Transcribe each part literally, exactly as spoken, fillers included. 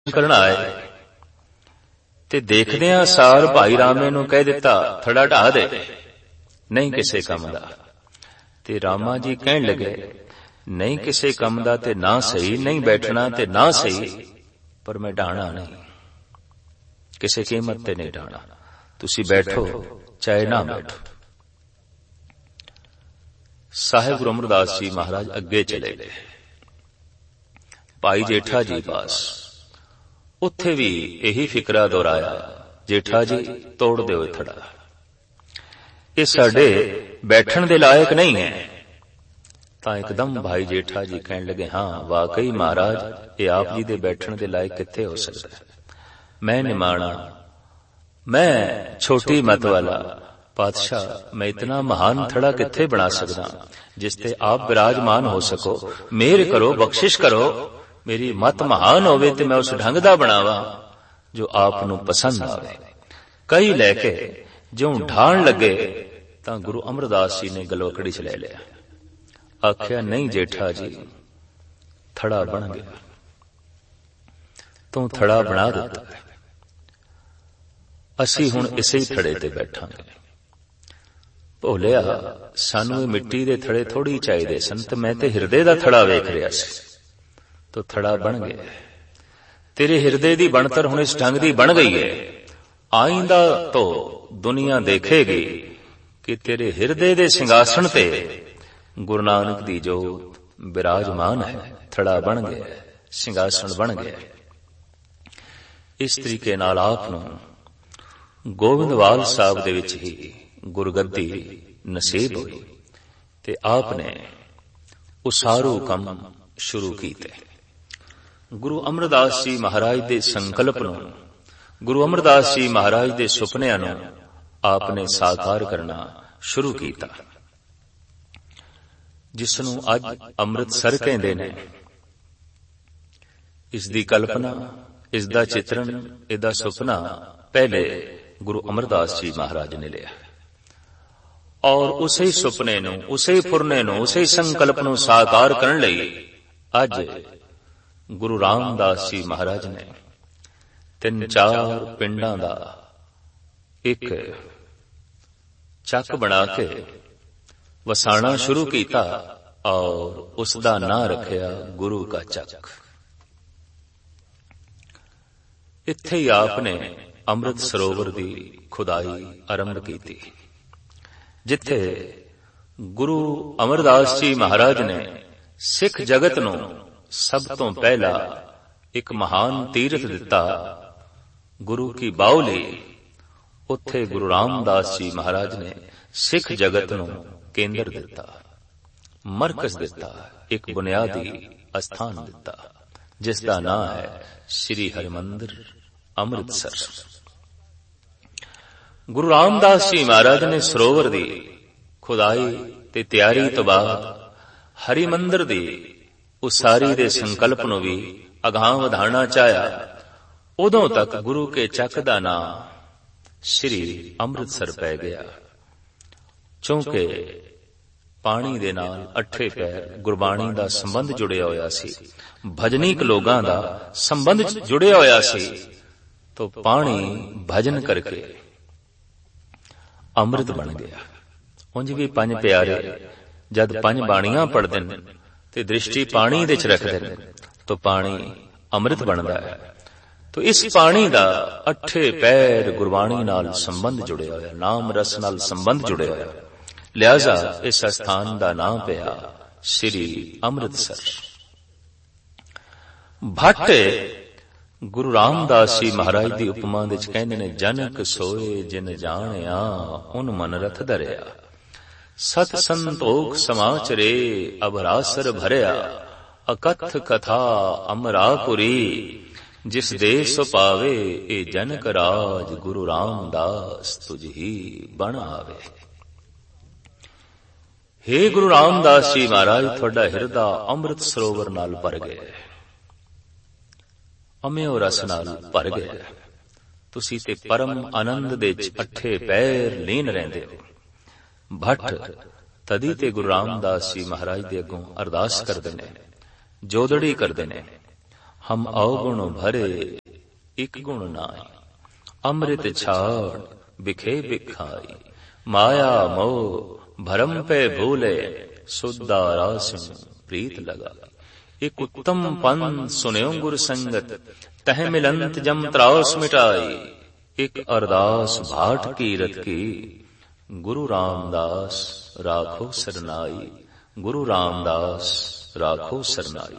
ਕਰਨ ਆਏ ਤੇ ਦੇਖਦਿਆਂ ਸਾਰ ਭਾਈ ਰਾਮੇ ਨੂੰ ਕਹਿ ਦਿੱਤਾ, ਥੜਾ ਢਾ ਦੇ, ਨਹੀਂ ਕਿਸੇ ਕੰਮ ਦਾ। ਤੇ ਰਾਮਾ ਜੀ ਕਹਿਣ ਲੱਗੇ, ਨਹੀਂ ਕਿਸੇ ਕੰਮ ਦਾ ਤੇ ਨਾ ਸਹੀ, ਨਹੀਂ ਬੈਠਣਾ ਤੇ ਨਾ ਸਹੀ, ਪਰ ਮੈਂ ਢਾਣਾ ਨਹੀਂ, ਕਿਸੇ ਕੀਮਤ ਤੇ ਨਹੀਂ ਢਾਣਾ, ਤੁਸੀਂ ਬੈਠੋ ਚਾਹੇ ਨਾ ਬੈਠੋ। ਸਾਹਿਬ ਗੁਰੂ ਅਮਰਦਾਸ ਜੀ ਮਹਾਰਾਜ ਅੱਗੇ ਚਲੇ ਗਏ ਭਾਈ ਜੇਠਾ ਜੀ ਪਾਸ। ਉੱਥੇ ਵੀ ਇਹੀ ਫਿਕਰਾ ਦੁਹਰਾਇਆ, ਜੇਠਾ ਜੀ ਤੋੜ ਦਿਓ ਇਹ ਥੜਾ, ਇਹ ਸਾਡੇ ਬੈਠਣ ਦੇ ਲਾਇਕ ਨਹੀਂ ਹੈ। ਤਾਂ ਇੱਕਦਮ ਭਾਈ ਜੇਠਾ ਜੀ ਕਹਿਣ ਲੱਗੇ, ਹਾਂ ਵਾਕਈ ਮਹਾਰਾਜ, ਇਹ ਆਪ ਜੀ ਦੇ ਬੈਠਣ ਦੇ ਲਾਇਕ ਕਿੱਥੇ ਹੋ ਸਕਦਾ, ਮੈਂ ਨਿਮਾਣਾ, ਮੈਂ ਛੋਟੀ ਮਤ ਵਾਲਾ ਪਾਤਸ਼ਾਹ, ਮੈਂ ਇਤਨਾ ਮਹਾਨ ਥੜਾ ਕਿੱਥੇ ਬਣਾ ਸਕਦਾ ਜਿਸ ਤੇ ਆਪ ਵਿਰਾਜਮਾਨ ਹੋ ਸਕੋ। ਮਿਹਰ ਕਰੋ, ਬਖਸ਼ਿਸ਼ ਕਰੋ, ਮੇਰੀ ਮਤ ਮਹਾਨ ਹੋਵੇ ਤੇ ਮੈਂ ਉਸ ਢੰਗ ਦਾ ਬਣਾਵਾਂ ਜੋ ਆਪ ਨੂੰ ਪਸੰਦ ਆਵੇ। ਕਈ ਲੈ ਕੇ ਜਿਉਂ ਢਾਣ ਲੱਗੇ ਤਾਂ ਗੁਰੂ ਅਮਰਦਾਸ ਜੀ ਨੇ ਗਲਵਕੜੀ ਚ ਲੈ ਲਿਆ। ਆਖਿਆ, ਨਹੀਂ ਜੇਠਾ ਜੀ, ਥੜਾ ਬਣ ਗਿਆ, ਤੂੰ ਥੜਾ ਬਣਾ ਦਿੱਤਾ, ਅਸੀਂ ਹੁਣ ਇਸੇ ਹੀ ਥੜੇ ਤੇ ਬੈਠਾਂਗੇ। ਭੋਲਿਆ, ਸਾਨੂੰ ਇਹ ਮਿੱਟੀ ਦੇ ਥੜੇ ਥੋੜੀ ਚਾਹੀਦੇ ਸਨ, ਤੇ ਮੈਂ ਤੇ ਹਿਰਦੇ ਦਾ ਥੜਾ ਵੇਖ ਰਿਹਾ ਸੀ, ਤੋ ਥੜਾ ਬਣ ਗਿਆ। ਤੇਰੇ ਹਿਰਦੇ ਦੀ ਬਣਤਰ ਹੁਣ ਇਸ ਢੰਗ ਦੀ ਬਣ ਗਈ ਹੈ, ਆਇੰਦਾ ਤੋਂ ਦੁਨੀਆ ਦੇਖੇਗੀ ਕਿ ਤੇਰੇ ਹਿਰਦੇ ਦੇ ਸਿੰਘਾਸਣ ਤੇ ਗੁਰੂ ਨਾਨਕ ਦੀ ਜੋਤ ਬਿਰਾਜਮਾਨ ਹੈ। ਥੜਾ ਬਣ ਗਿਆ, ਸਿੰਘਾਸਣ ਬਣ ਗਿਆ। ਇਸ ਤਰੀਕੇ ਨਾਲ ਆਪ ਨੂੰ ਗੋਬਿੰਦਵਾਲ ਸਾਹਿਬ ਦੇ ਵਿੱਚ ਹੀ ਗੁਰਗੱਦੀ ਨਸੀਬ ਹੋਈ ਤੇ ਆਪ ਨੇ ਉਸਾਰੂ ਕੰਮ ਸ਼ੁਰੂ ਕੀਤੇ। ਗੁਰੂ ਅਮਰਦਾਸ ਜੀ ਮਹਾਰਾਜ ਦੇ ਸੰਕਲਪ ਨੂੰ, ਗੁਰੂ ਅਮਰਦਾਸ ਜੀ ਮਹਾਰਾਜ ਦੇ ਸੁਪਨਿਆਂ ਨੂੰ ਆਪ ਨੇ ਸਾਕਾਰ ਕਰਨਾ ਸ਼ੁਰੂ ਕੀਤਾ, ਜਿਸ ਨੂੰ ਅੱਜ ਅੰਮ੍ਰਿਤਸਰ ਕਹਿੰਦੇ ਨੇ। ਇਸ ਦੀ ਕਲਪਨਾ, ਇਸ ਦਾ ਚਿਤਰਣ, ਇਹਦਾ ਸੁਪਨਾ ਪਹਿਲੇ ਗੁਰੂ ਅਮਰਦਾਸ ਜੀ ਮਹਾਰਾਜ ਨੇ ਲਿਆ, ਔਰ ਉਸੇ ਸੁਪਨੇ ਨੂੰ, ਉਸੇ ਫੁਰਨੇ ਨੂੰ, ਉਸੇ ਸੰਕਲਪ ਨੂੰ ਸਾਕਾਰ ਕਰਨ ਲਈ ਅੱਜ ਗੁਰੂ ਰਾਮਦਾਸ ਜੀ ਮਹਾਰਾਜ ਨੇ ਤਿੰਨ ਚਾਰ ਪਿੰਡਾਂ ਦਾ ਇੱਕ ਚੱਕ ਬਣਾ ਕੇ ਵਸਾਣਾ ਸ਼ੁਰੂ ਕੀਤਾ, ਔਰ ਉਸ ਦਾ ਨਾਂ ਰੱਖਿਆ ਗੁਰੂ ਕਾ ਚੱਕ। ਇੱਥੇ ਹੀ ਆਪ ਨੇ ਅੰਮ੍ਰਿਤ ਸਰੋਵਰ ਦੀ ਖੁਦਾਈ ਆਰੰਭ ਕੀਤੀ, ਜਿੱਥੇ ਗੁਰੂ ਅਮਰਦਾਸ ਜੀ ਮਹਾਰਾਜ ਨੇ ਸਿੱਖ ਜਗਤ ਨੂੰ ਸਭ ਤੋਂ ਪਹਿਲਾ ਇੱਕ ਮਹਾਨ ਤੀਰਥ ਦਿੱਤਾ, ਗੁਰੂ ਕੀ ਬਾਉਲੀ। ਉੱਥੇ ਗੁਰੂ ਰਾਮਦਾਸ ਜੀ ਮਹਾਰਾਜ ਨੇ ਸਿੱਖ ਜਗਤ ਨੂੰ ਕੇਂਦਰ ਦਿੱਤਾ, ਮਰਕਜ਼ ਦਿੱਤਾ, ਇੱਕ ਬੁਨਿਆਦੀ ਅਸਥਾਨ ਦਿੱਤਾ, ਜਿਸ ਦਾ ਨਾਂ ਹੈ ਸ੍ਰੀ ਹਰਿਮੰਦਰ ਅੰਮ੍ਰਿਤਸਰ। ਗੁਰੂ ਰਾਮਦਾਸ ਜੀ ਮਹਾਰਾਜ ਨੇ ਸਰੋਵਰ ਦੀ ਖੁਦਾਈ ਤੇ ਤਿਆਰੀ ਤੋਂ ਬਾਅਦ ਹਰਿਮੰਦਰ ਦੀ ਉਸਾਰੀ ਦੇ ਸੰਕਲਪ ਨੂੰ ਵੀ ਅਗਾਂਹ ਵਧਾਉਣਾ ਚਾਹਿਆ। ਉਦੋਂ ਤੱਕ ਗੁਰੂ ਕੇ ਚੱਕ ਦਾ ਨਾਂ ਸ੍ਰੀ ਅੰਮ੍ਰਿਤਸਰ ਪੈ ਗਿਆ, ਕਿਉਂਕਿ ਪਾਣੀ ਦੇ ਨਾਲ ਅੱਠੇ ਪੈਰ ਗੁਰਬਾਣੀ ਦਾ ਸੰਬੰਧ ਜੁੜਿਆ ਹੋਇਆ ਸੀ, ਭਜਨੀਕ ਲੋਕਾਂ ਦਾ ਸੰਬੰਧ ਜੁੜਿਆ ਹੋਇਆ ਸੀ। ਤੋ ਪਾਣੀ ਭਜਨ ਕਰਕੇ ਅੰਮ੍ਰਿਤ ਬਣ ਗਿਆ। ਉਂਝ ਵੀ ਪੰਜ ਪਿਆਰੇ ਜਦ ਪੰਜ ਬਾਣੀਆਂ ਪੜ੍ਹਦੇ ਨੇ ਤੇ ਦ੍ਰਿਸ਼ਟੀ ਪਾਣੀ ਦੇ ਚ ਰੱਖਦੇ ਨੇ, ਤੋ ਪਾਣੀ ਅੰਮ੍ਰਿਤ ਬਣਦਾ ਹੈ। ਤੋ ਇਸ ਪਾਣੀ ਦਾ ਅੱਠੇ ਪੈਰ ਗੁਰਬਾਣੀ ਨਾਲ ਸੰਬੰਧ ਜੁੜਿਆ ਹੋਇਆ, ਨਾਮ ਰਸ ਨਾਲ ਸੰਬੰਧ ਜੁੜਿਆ ਹੋਇਆ, ਲਿਹਾਜ਼ਾ ਇਸ ਸਥਾਨ ਦਾ ਨਾਮ ਪਿਆ ਸ੍ਰੀ ਅੰਮ੍ਰਿਤਸਰ। ਭੱਟ ਗੁਰੂ ਰਾਮਦਾਸ ਜੀ ਮਹਾਰਾਜ ਦੀ ਉਪਮਾ ਵਿੱਚ ਕਹਿੰਦੇ ਨੇ, ਜਨਕ ਸੋਏ ਜਿਨ ਜਾਣਿਆ ਉਨ ਮਨ ਰਥ ਧਰਿਆ, ਸਤ ਸੰਤੋਖ ਸਮਾਚਰੇ ਅਭਰਾਸਰ ਭਰਿਆ, ਅਕਥ ਕਥਾ ਅਮਰਾਪੁਰੀ, ਜਿਸ ਦੇਸ ਪਾਵੇ ਇਹ ਜਨਕ ਰਾਜ, ਗੁਰੂ ਰਾਮਦਾਸ ਤੁਝ ਹੀ ਬਣ ਆਵੇ। ਹੇ ਗੁਰੂ ਰਾਮਦਾਸ ਜੀ ਮਹਾਰਾਜ, ਤੁਹਾਡਾ ਹਿਰਦਾ ਅੰਮ੍ਰਿਤ ਸਰੋਵਰ ਨਾਲ ਭਰ ਗਿਆ, ਅਮਿਓ ਰਸ ਨਾਲ ਭਰ ਗਿਆ, ਤੁਸੀਂ ਤੇ ਪਰਮ ਆਨੰਦ ਦੇ ਚ ਅੱਠੇ ਪੈਰ ਲੀਨ ਰਹਿੰਦੇ ਹੋ। ਭੱਟ ਤਦੀ ਤੇ ਗੁਰੂ ਰਾਮਦਾਸ ਜੀ ਮਹਾਰਾਜ ਦੇ ਅੱਗੋਂ ਅਰਦਾਸ ਕਰਦੇ ਨੇ, ਜੋਦੜੀ ਕਰਦੇ ਨੇ, हम अवगुण भरे एक गुण नाई, अमृत छाड़ बिखे बिखाई, माया मोह भरम पे भूले, सुधा रासिम प्रीत लगा। एक उत्तम पंथ सुन्यो गुर संगत, तह मिलंत जम त्रास मिटाई, एक अरदास भाट कीरत की, गुरु रामदास राखो सरनाई, गुरु रामदास राखो सरनाई।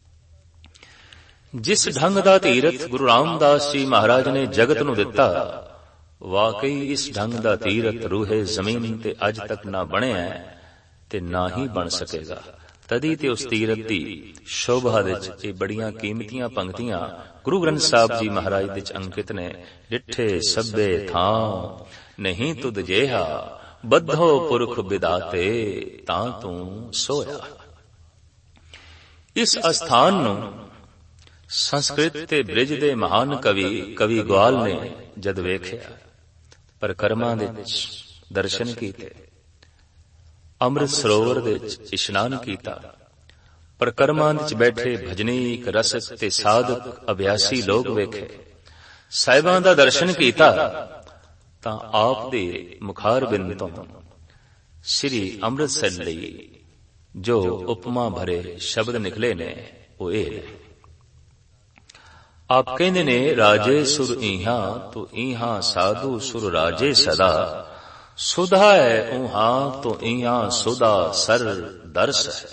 जिस ढंग दा तीरथ गुरु रामदास जी महाराज ने जगत नूं दिता, वाकई इस ढंग दा तीरथ रूहे जमीन ते अज तक ना बणिया ते ना ही बन सकेगा। तदी ते उस तीरथ दी शोभा दे विच ये बड़ियां कीमतियां पंक्तियां गुरु ग्रंथ साहब जी महाराज दे च अंकित ने। डिठे सभे थां नहीं तुद जेहा, बद्धो पुरख बिदाते तां तू सोया। इस अस्थान नूं संस्कृत ते बृज दे महान कवि कवि ग्वाल ने जद वेख्या, परिक्रमा दे दर्शन कीते, अमृत सरोवर दे इशनान कीता, परिक्रमा दे बैठे भजनीक रसक ते साधक अभ्यासी लोग वेखे, साहिबां दा दर्शन कीता, तां आप दे मुखार बिंद तों श्री अमृतसर लई जो उपमा भरे शब्द निकले ने वो ए ने। आप कहंदे ने, राजे सुर इहां तो इहां साधु सुर राजे सदा, सुधा है उहां तो इहां सुधा सर दरस है।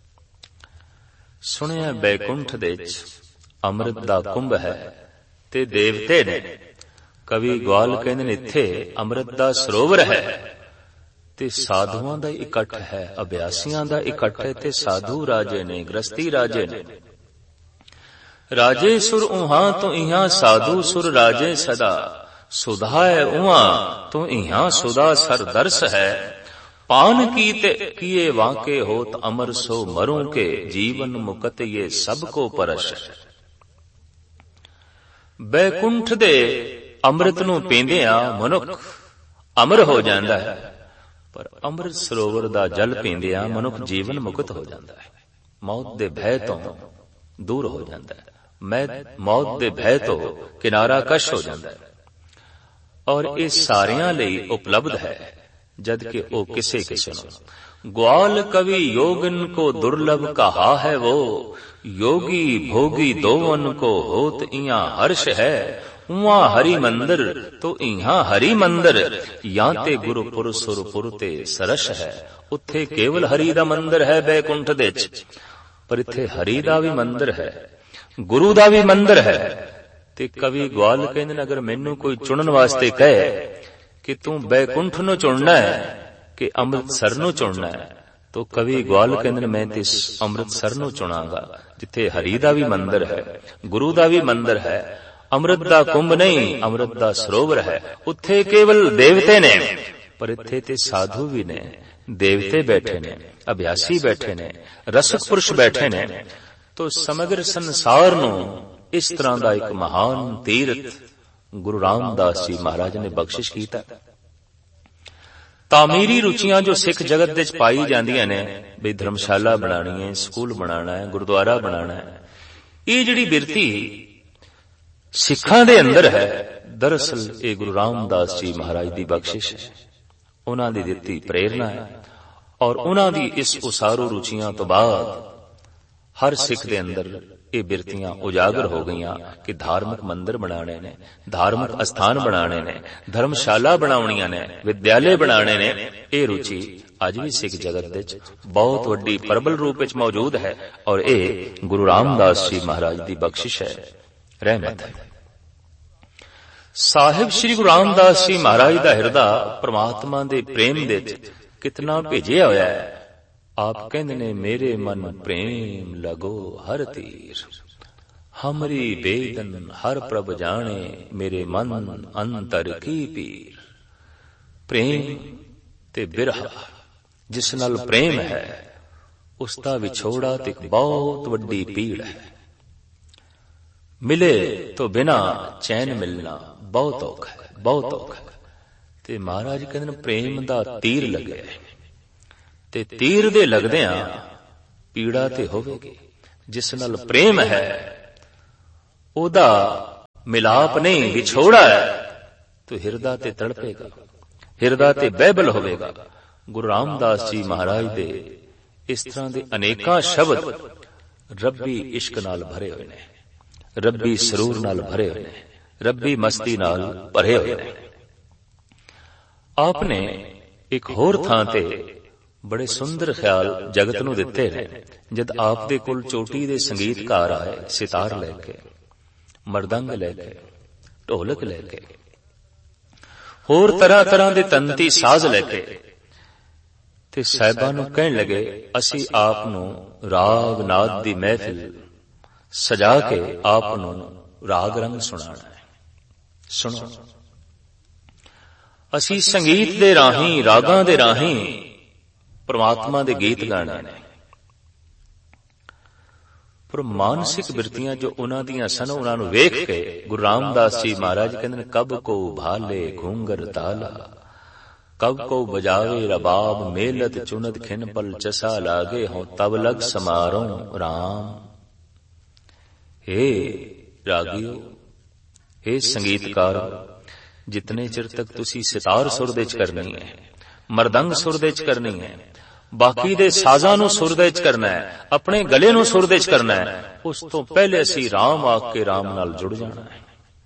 सुनिया बैकुंठ दे अमृत दा कुंभ है ते देवते ने। कवि ग्वाल कहंदे ने इत्थे अमृत दा सरोवर है ते साधुआं दा इकट्ठ है, अभ्यासियां दा इकट्ठ है ते साधु राजे ने, गृहस्थी राजे ने। राजे सुर उहां तो इहां साधु सुर राजे सदा, सुधा है उहां तो इहां सुधा सर दर्श है। पान कीते किए वाके होत अमर सो मरूं के, जीवन मुकत ये सबको परश है। बैकुंठ दे अमृत नूं पींदियां मनुख अमर हो जांदा है, पर अमृत सरोवर दा जल पींदियां मनुख जीवन मुक्त हो जांदा है, मौत दे भय तो दूर हो जांदा है, मैं मौत दे भय तो किनारा कश हो जाता है। और ये सारियां लई उपलब्ध है, जबकि ओ किसे किसे नो। ग्वाल कवि योगन को दुर्लभ कहा है वो, योगी भोगी दोवन को होत इया हर्ष है। उहाँ हरि मंदिर तो इहा हरि मंदिर, याते गुरुपुर सुरपुर ते सरस है। उत्थे केवल हरि दा मंदिर है बैकुंठ दे च, पर इत्थे हरि दा भी मंदिर है, गुरु दा भी मंदिर है। ते कवि ग्वाल कहंदे ने, अगर मैनू कोई चुनन वास्ते कहे कि तू बैकुंठ नूं चुनना है कि अमृतसर नूं चुनना है, तो कवि ग्वाल कहंदे ने मैं तिस अमृतसर नूं चुनांगा, जिथे हरि दा भी मंदिर है, गुरु दा भी मंदिर है। अमृत दा कुंभ नहीं, अमृत दा सरोवर है। उत्थे केवल देवते ने, पर इत्थे ते साधु भी ने, देवते बैठे ने, अभ्यासी बैठे ने, रसक पुरुष बैठे ने। तो समग्र संसार नूं इस तरह दा एक महान तीरथ गुरु रामदास जी महाराज ने बख्शिश कीता। तामीरी रुचियां जो सिख जगत दे च पाई जांदियां ने, भी धर्मशाला बनानी है, स्कूल बनाना है, गुरुद्वारा बनाना है, ये जिहड़ी बिरती सिखां दे अंदर है, दरअसल ये गुरु रामदास जी महाराज दी बख्शिश है, उन्हां दी दित्ती प्रेरणा है। और उन्हां दी इस उसारू रुचियां तो बाद हर सिख दे अंदर ये बिरतियां उजागर हो गईयां कि धार्मिक मंदिर बनाने ने, धार्मिक स्थान बनाने ने, धर्मशाला बनाउणियां ने, विद्यालय बनाने ने। ये रुचि अज भी सिख जगत दे च बहुत वड्डी प्रबल रूप विच मौजूद है, और ये गुरु रामदास जी महाराज दी बख्शिश है, रहमत है। साहिब श्री गुरु रामदास जी महाराज दा हिरदा परमात्मा दे प्रेम दे च कितना भेजिया होया है। आप कहंदे ने, मेरे मन प्रेम लगो हर तीर, हमरी बेदन हर प्रभ जाने, मेरे मन अंतर की पीर। प्रेम ते बिरहा जिस नाल प्रेम है, उसका विछोड़ा ते बहुत वड्डी पीड़ है। मिले तो बिना चैन मिलना बहुत औखा है, बहुत औखा है। ते महाराज कहंदे ने, प्रेम दा तीर लगे ते तीर दे लगदियां पीड़ा ते होवेगी। जिस नाल प्रेम है ਉਹਦਾ ਮਿਲਾਪ ਨਹੀਂ ਵਿਛੋੜਾ ਹੈ ਤੋ ਹਿਰਦਾ ਤੇ ਤੜਪੇਗਾ, ਹਿਰਦਾ ਤੇ ਬਹਿਬਲ ਹੋਵੇਗਾ। ਗੁਰੂ ਰਾਮਦਾਸ ਜੀ ਮਹਾਰਾਜ ਦੇ ਇਸ ਤਰ੍ਹਾਂ ਦੇ ਅਨੇਕਾਂ ਸ਼ਬਦ ਰੱਬੀ ਇਸ਼ਕ ਨਾਲ ਭਰੇ ਹੋਏ ਨੇ, ਰੱਬੀ ਸਰੂਰ ਨਾਲ ਭਰੇ ਹੋਏ ਨੇ, ਰੱਬੀ ਮਸਤੀ ਨਾਲ ਭਰੇ ਹੋਏ ਨੇ। ਆਪ ਨੇ ਇੱਕ ਹੋਰ ਥਾਂ ਤੇ ਬੜੇ ਸੁੰਦਰ ਖਿਆਲ ਜਗਤ ਨੂੰ ਦਿੱਤੇ ਨੇ। ਜਦ ਆਪ ਦੇ ਕੋਲ ਚੋਟੀ ਦੇ ਸੰਗੀਤਕਾਰ ਆਏ, ਸਿਤਾਰ ਲੈ ਕੇ, ਮਰਦੰਗ ਲੈ ਕੇ, ਢੋਲਕ ਲੈ ਕੇ, ਹੋਰ ਤਰ੍ਹਾਂ ਤਰ੍ਹਾਂ ਦੇ ਤੰਤੀ ਸਾਜ਼ ਲੈ ਕੇ, ਤੇ ਸਾਹਿਬਾਂ ਨੂੰ ਕਹਿਣ ਲੱਗੇ ਅਸੀਂ ਆਪ ਨੂੰ ਰਾਗ ਨਾਦ ਦੀ ਮਹਿਫਿਲ ਸਜਾ ਕੇ ਆਪ ਨੂੰ ਰਾਗ ਰੰਗ ਸੁਣਾਣਾ ਹੈ। ਸੁਣੋ, ਅਸੀਂ ਸੰਗੀਤ ਦੇ ਰਾਹੀਂ, ਰਾਗਾਂ ਦੇ ਰਾਹੀਂ ਪਰਮਾਤਮਾ ਦੇ ਗੀਤ ਗਾਣੇ ਨੇ। ਪਰ ਮਾਨਸਿਕ ਬਿਰਤੀਆਂ ਜੋ ਉਹਨਾਂ ਦੀਆਂ ਸਨ, ਉਹਨਾਂ ਨੂੰ ਵੇਖ ਕੇ ਗੁਰੂ ਰਾਮਦਾਸ ਜੀ ਮਹਾਰਾਜ ਕਹਿੰਦੇ ਨੇ, ਕਬ ਕੋ ਭਾਲੇ ਘੂੰਗਰ ਤਾਲਾ, ਕਬ ਕੋ ਬਜਾਵੇ ਰਬਾਬ, ਮੇਲਤ ਚੁਨਤ ਖਿਨ ਪਲ ਚਸਾ ਲਾਗੇ, ਹੋ ਤਬ ਲਗ ਸਮਾਰੋ ਰਾਮ। हे ਰਾਗੀਓ, हे ਸੰਗੀਤਕਾਰ, ਜਿਤਨੇ ਚਿਰ ਤੱਕ ਤੁਸੀਂ ਸਿਤਾਰ ਸੁਰ ਦੇ ਚ ਕਰਨੀ ਹੈ, ਮਰਦੰਗ ਸੁਰ ਦੇ ਚ ਕਰਨੀ ਹੈ, ਬਾਕੀ ਦੇ ਸਾਜ਼ਾਂ ਨੂੰ ਸੁਰ ਦੇ ਚ ਕਰਨਾ ਹੈ, ਆਪਣੇ ਗਲੇ ਨੂੰ ਸੁਰ ਦੇ ਚ ਕਰਨਾ ਹੈ, ਉਸ ਤੋਂ ਪਹਿਲੇ ਅਸੀਂ ਰਾਮ ਆਖ ਕੇ ਰਾਮ ਨਾਲ ਜੁੜ ਜਾਣਾ ਹੈ।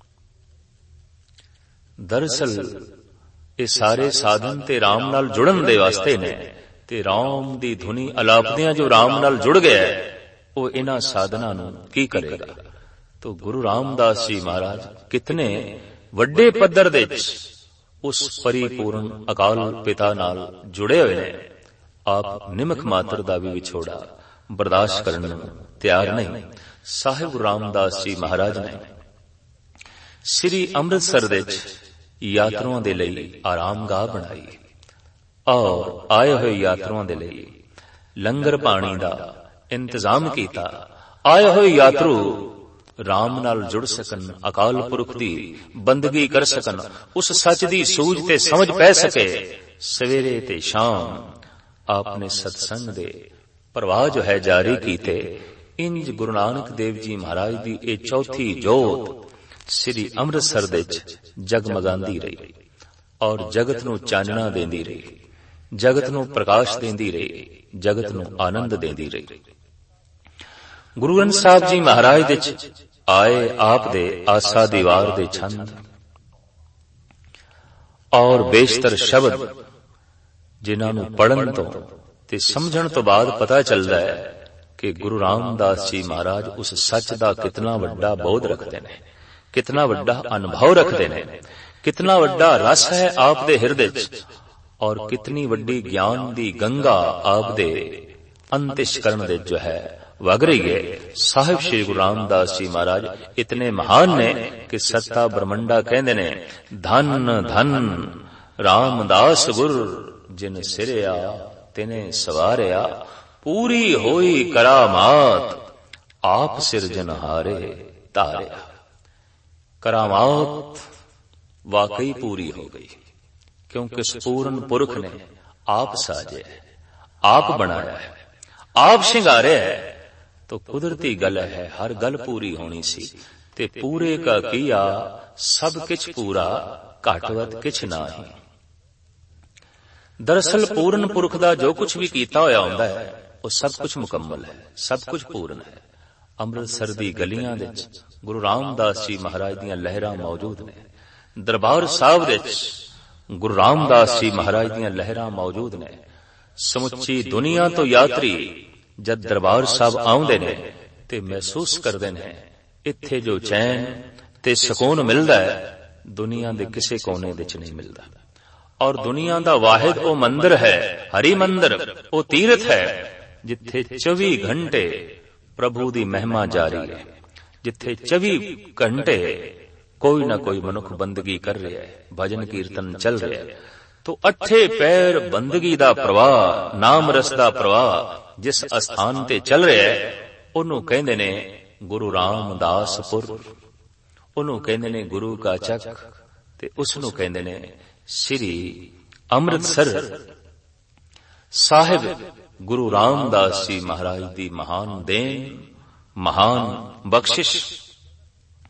ਦਰਅਸਲ ਇਹ ਸਾਰੇ ਸਾਧਨ ਤੇ ਰਾਮ ਨਾਲ ਜੁੜਨ ਦੇ ਵਾਸਤੇ ਨੇ, ਤੇ ਰਾਮ ਦੀ ਧੁਨੀ ਅਲਾਪਦਿਆਂ ਜੋ ਰਾਮ ਨਾਲ ਜੁੜ ਗਿਆ ਉਹ ਇਹਨਾਂ ਸਾਧਨਾਂ ਨੂੰ ਕੀ ਕਰੇਗਾ। ਤੋ ਗੁਰੂ ਰਾਮਦਾਸ ਜੀ ਮਹਾਰਾਜ ਕਿਤਨੇ ਵੱਡੇ ਪੱਧਰ ਦੇ ਵਿੱਚ ਉਸ ਪਰਿਪੂਰਨ ਅਕਾਲ ਪਿਤਾ ਨਾਲ ਜੁੜੇ ਹੋਏ ਨੇ। ਆਪ ਨਿਮਕ ਮਾਤਰ ਦਾ ਵੀ ਵਿਛੋੜਾ ਬਰਦਾਸ਼ਤ ਕਰਨ ਨੂੰ ਤਿਆਰ ਨਹੀਂ। ਸਾਹਿਬ ਗੁਰੂ ਰਾਮਦਾਸ ਜੀ ਮਹਾਰਾਜ ਨੇ ਸ੍ਰੀ ਅੰਮ੍ਰਿਤਸਰ ਦੇ ਵਿੱਚ ਯਾਤਰੂਆਂ ਦੇ ਲਈ ਆਰਾਮਗਾਹ ਬਣਾਈ ਔਰ ਆਏ ਹੋਏ ਯਾਤਰੂਆਂ ਦੇ ਲਈ ਲੰਗਰ ਪਾਣੀ ਦਾ ਇੰਤਜ਼ਾਮ ਕੀਤਾ। ਆਏ ਹੋਏ ਯਾਤਰੂ ਰਾਮ ਨਾਲ ਜੁੜ ਸਕਣ, ਅਕਾਲ ਪੁਰਖ ਦੀ ਬੰਦਗੀ ਕਰ ਸਕਣ, ਉਸ ਸੱਚ ਦੀ ਸੂਝ ਤੇ ਸਮਝ ਪੈ ਸਕੇ। ਸਵੇਰੇ ਤੇ ਸ਼ਾਮ ਆਪਨੇ ਸਤਸੰਗ ਦੇ ਪ੍ਰਵਾਹ ਜੋ ਹੈ ਜਾਰੀ ਕੀਤੇ। ਇੰਜ ਗੁਰੂ ਨਾਨਕ ਦੇਵ ਜੀ ਮਹਾਰਾਜ ਦੀ ਇਹ ਚੌਥੀ ਜੋਤ ਸ੍ਰੀ ਅੰਮ੍ਰਿਤਸਰ ਦੇ ਵਿੱਚ ਜਗਮਗਾਂਦੀ ਰਹੀ ਔਰ ਜਗਤ ਨੂੰ ਚਾਨਣਾ ਦੇਂਦੀ ਰਹੀ, ਜਗਤ ਨੂੰ ਪ੍ਰਕਾਸ਼ ਦੇਂਦੀ ਰਹੀ, ਜਗਤ ਨੂੰ ਆਨੰਦ ਦੇਂਦੀ ਰਹੀ। ਗੁਰੂ ਗ੍ਰੰਥ ਸਾਹਿਬ ਜੀ ਮਹਾਰਾਜ ਦੇ ਚ ਆਏ ਆਪ ਦੇ ਆਸਾ ਦੀਵਾਰ ਦੇ ਛੰਦ ਔਰ ਬੇਸ਼ਤਰ ਸ਼ਬਦ, ਜਿਨ੍ਹਾਂ ਨੂੰ ਪੜ੍ਹਨ ਤੋਂ ਤੇ ਸਮਝਣ ਤੋਂ ਬਾਅਦ ਪਤਾ ਚੱਲਦਾ ਹੈ ਕਿ ਗੁਰੂ ਰਾਮਦਾਸ ਜੀ ਮਹਾਰਾਜ ਉਸ ਸੱਚ ਦਾ ਕਿਤਨਾ ਵੱਡਾ ਬੋਧ ਰੱਖਦੇ ਨੇ, ਕਿਤਨਾ ਵੱਡਾ ਅਨੁਭਵ ਰੱਖਦੇ ਨੇ, ਕਿਤਨਾ ਵੱਡਾ ਰਸ ਹੈ ਆਪ ਦੇ ਹਿਰਦੇ ਚ, ਔਰ ਕਿਤਨੀ ਵੱਡੀ ਗਿਆਨ ਦੀ ਗੰਗਾ ਆਪ ਦੇ ਅੰਤਿਸ਼ਕਰਨ ਦੇ ਜੋ ਹੈ ਵਗ ਰਹੀ ਹੈ। ਸਾਹਿਬ ਸ਼੍ਰੀ ਗੁਰੂ ਰਾਮਦਾਸ ਜੀ ਮਹਾਰਾਜ ਇਤਨੇ ਮਹਾਨ ਨੇ ਕਿ ਸੱਤਾ ਬ੍ਰਹਮੰਡਾ ਕਹਿੰਦੇ ਨੇ, ਧਨ ਧਨ ਰਾਮਦਾਸ ਗੁਰ ਜਿਨ ਸਿਰਿਆ ਤਿਨੇ ਸਵਾਰਿਆ, ਪੂਰੀ ਹੋਈ ਕਰਾਮਾਤ ਆਪ ਸਿਰਜਨਹਾਰੇ ਧਾਰਿਆ। ਕਰਾਮਾਤ ਵਾਕਈ ਪੂਰੀ ਹੋ ਗਈ, ਕਿਉਂਕਿ ਸਪੂਰਨ ਪੁਰਖ ਨੇ ਆਪ ਸਾਜਿਆ, ਆਪ ਬਣਾਇਆ ਹੈ, ਆਪ ਸ਼ਿੰਗਾਰਿਆ ਹੈ। तो कुदरती गल है, हर गल पूरी होनी सी, ते पूरे का किया सब किछ पूरा, घटवत किछ नाही। दरअसल पूर्ण पुरख दा जो कुछ भी कीता होया हुंदा है वो सब कुछ मुकम्मल है, सब कुछ पूर्ण है। अमृतसर दी गलियां दे विच गुरु रामदास जी महाराज दीयां लहरां मौजूद ने, दरबार साहिब दे विच गुरु रामदास जी महाराज दीयां लहरां मौजूद ने। समुची दुनिया तो यात्री जद दरबार साहब आउंदे ने ते महसूस करदे ने इत्थे जो चैन ते सुकून मिलदा है दुनिया दे किसे कोने विच नहीं मिलदा। और दुनिया दा वाहिद ओ मंदिर है, हरि मंदिर, ओ तीर्थ है जिथे चौबी घंटे प्रभु दी महिमा जारी है, जिथे चौबी घंटे कोई ना कोई मनुख बंदगी कर रहा है, भजन कीर्तन चल रहा है। तो अठे पैर बंदगी दा प्रवाह, नाम रस दा प्रवाह जिस स्थान ते चल रहा है ओनू कहंदे ने गुरु रामदासपुर, ओनू कहंदे ने गुरु का चक, ते उसनू कहंदे ने श्री अमृतसर। साहिब गुरु रामदास जी महाराज दी महान देन, महान बख्शिश।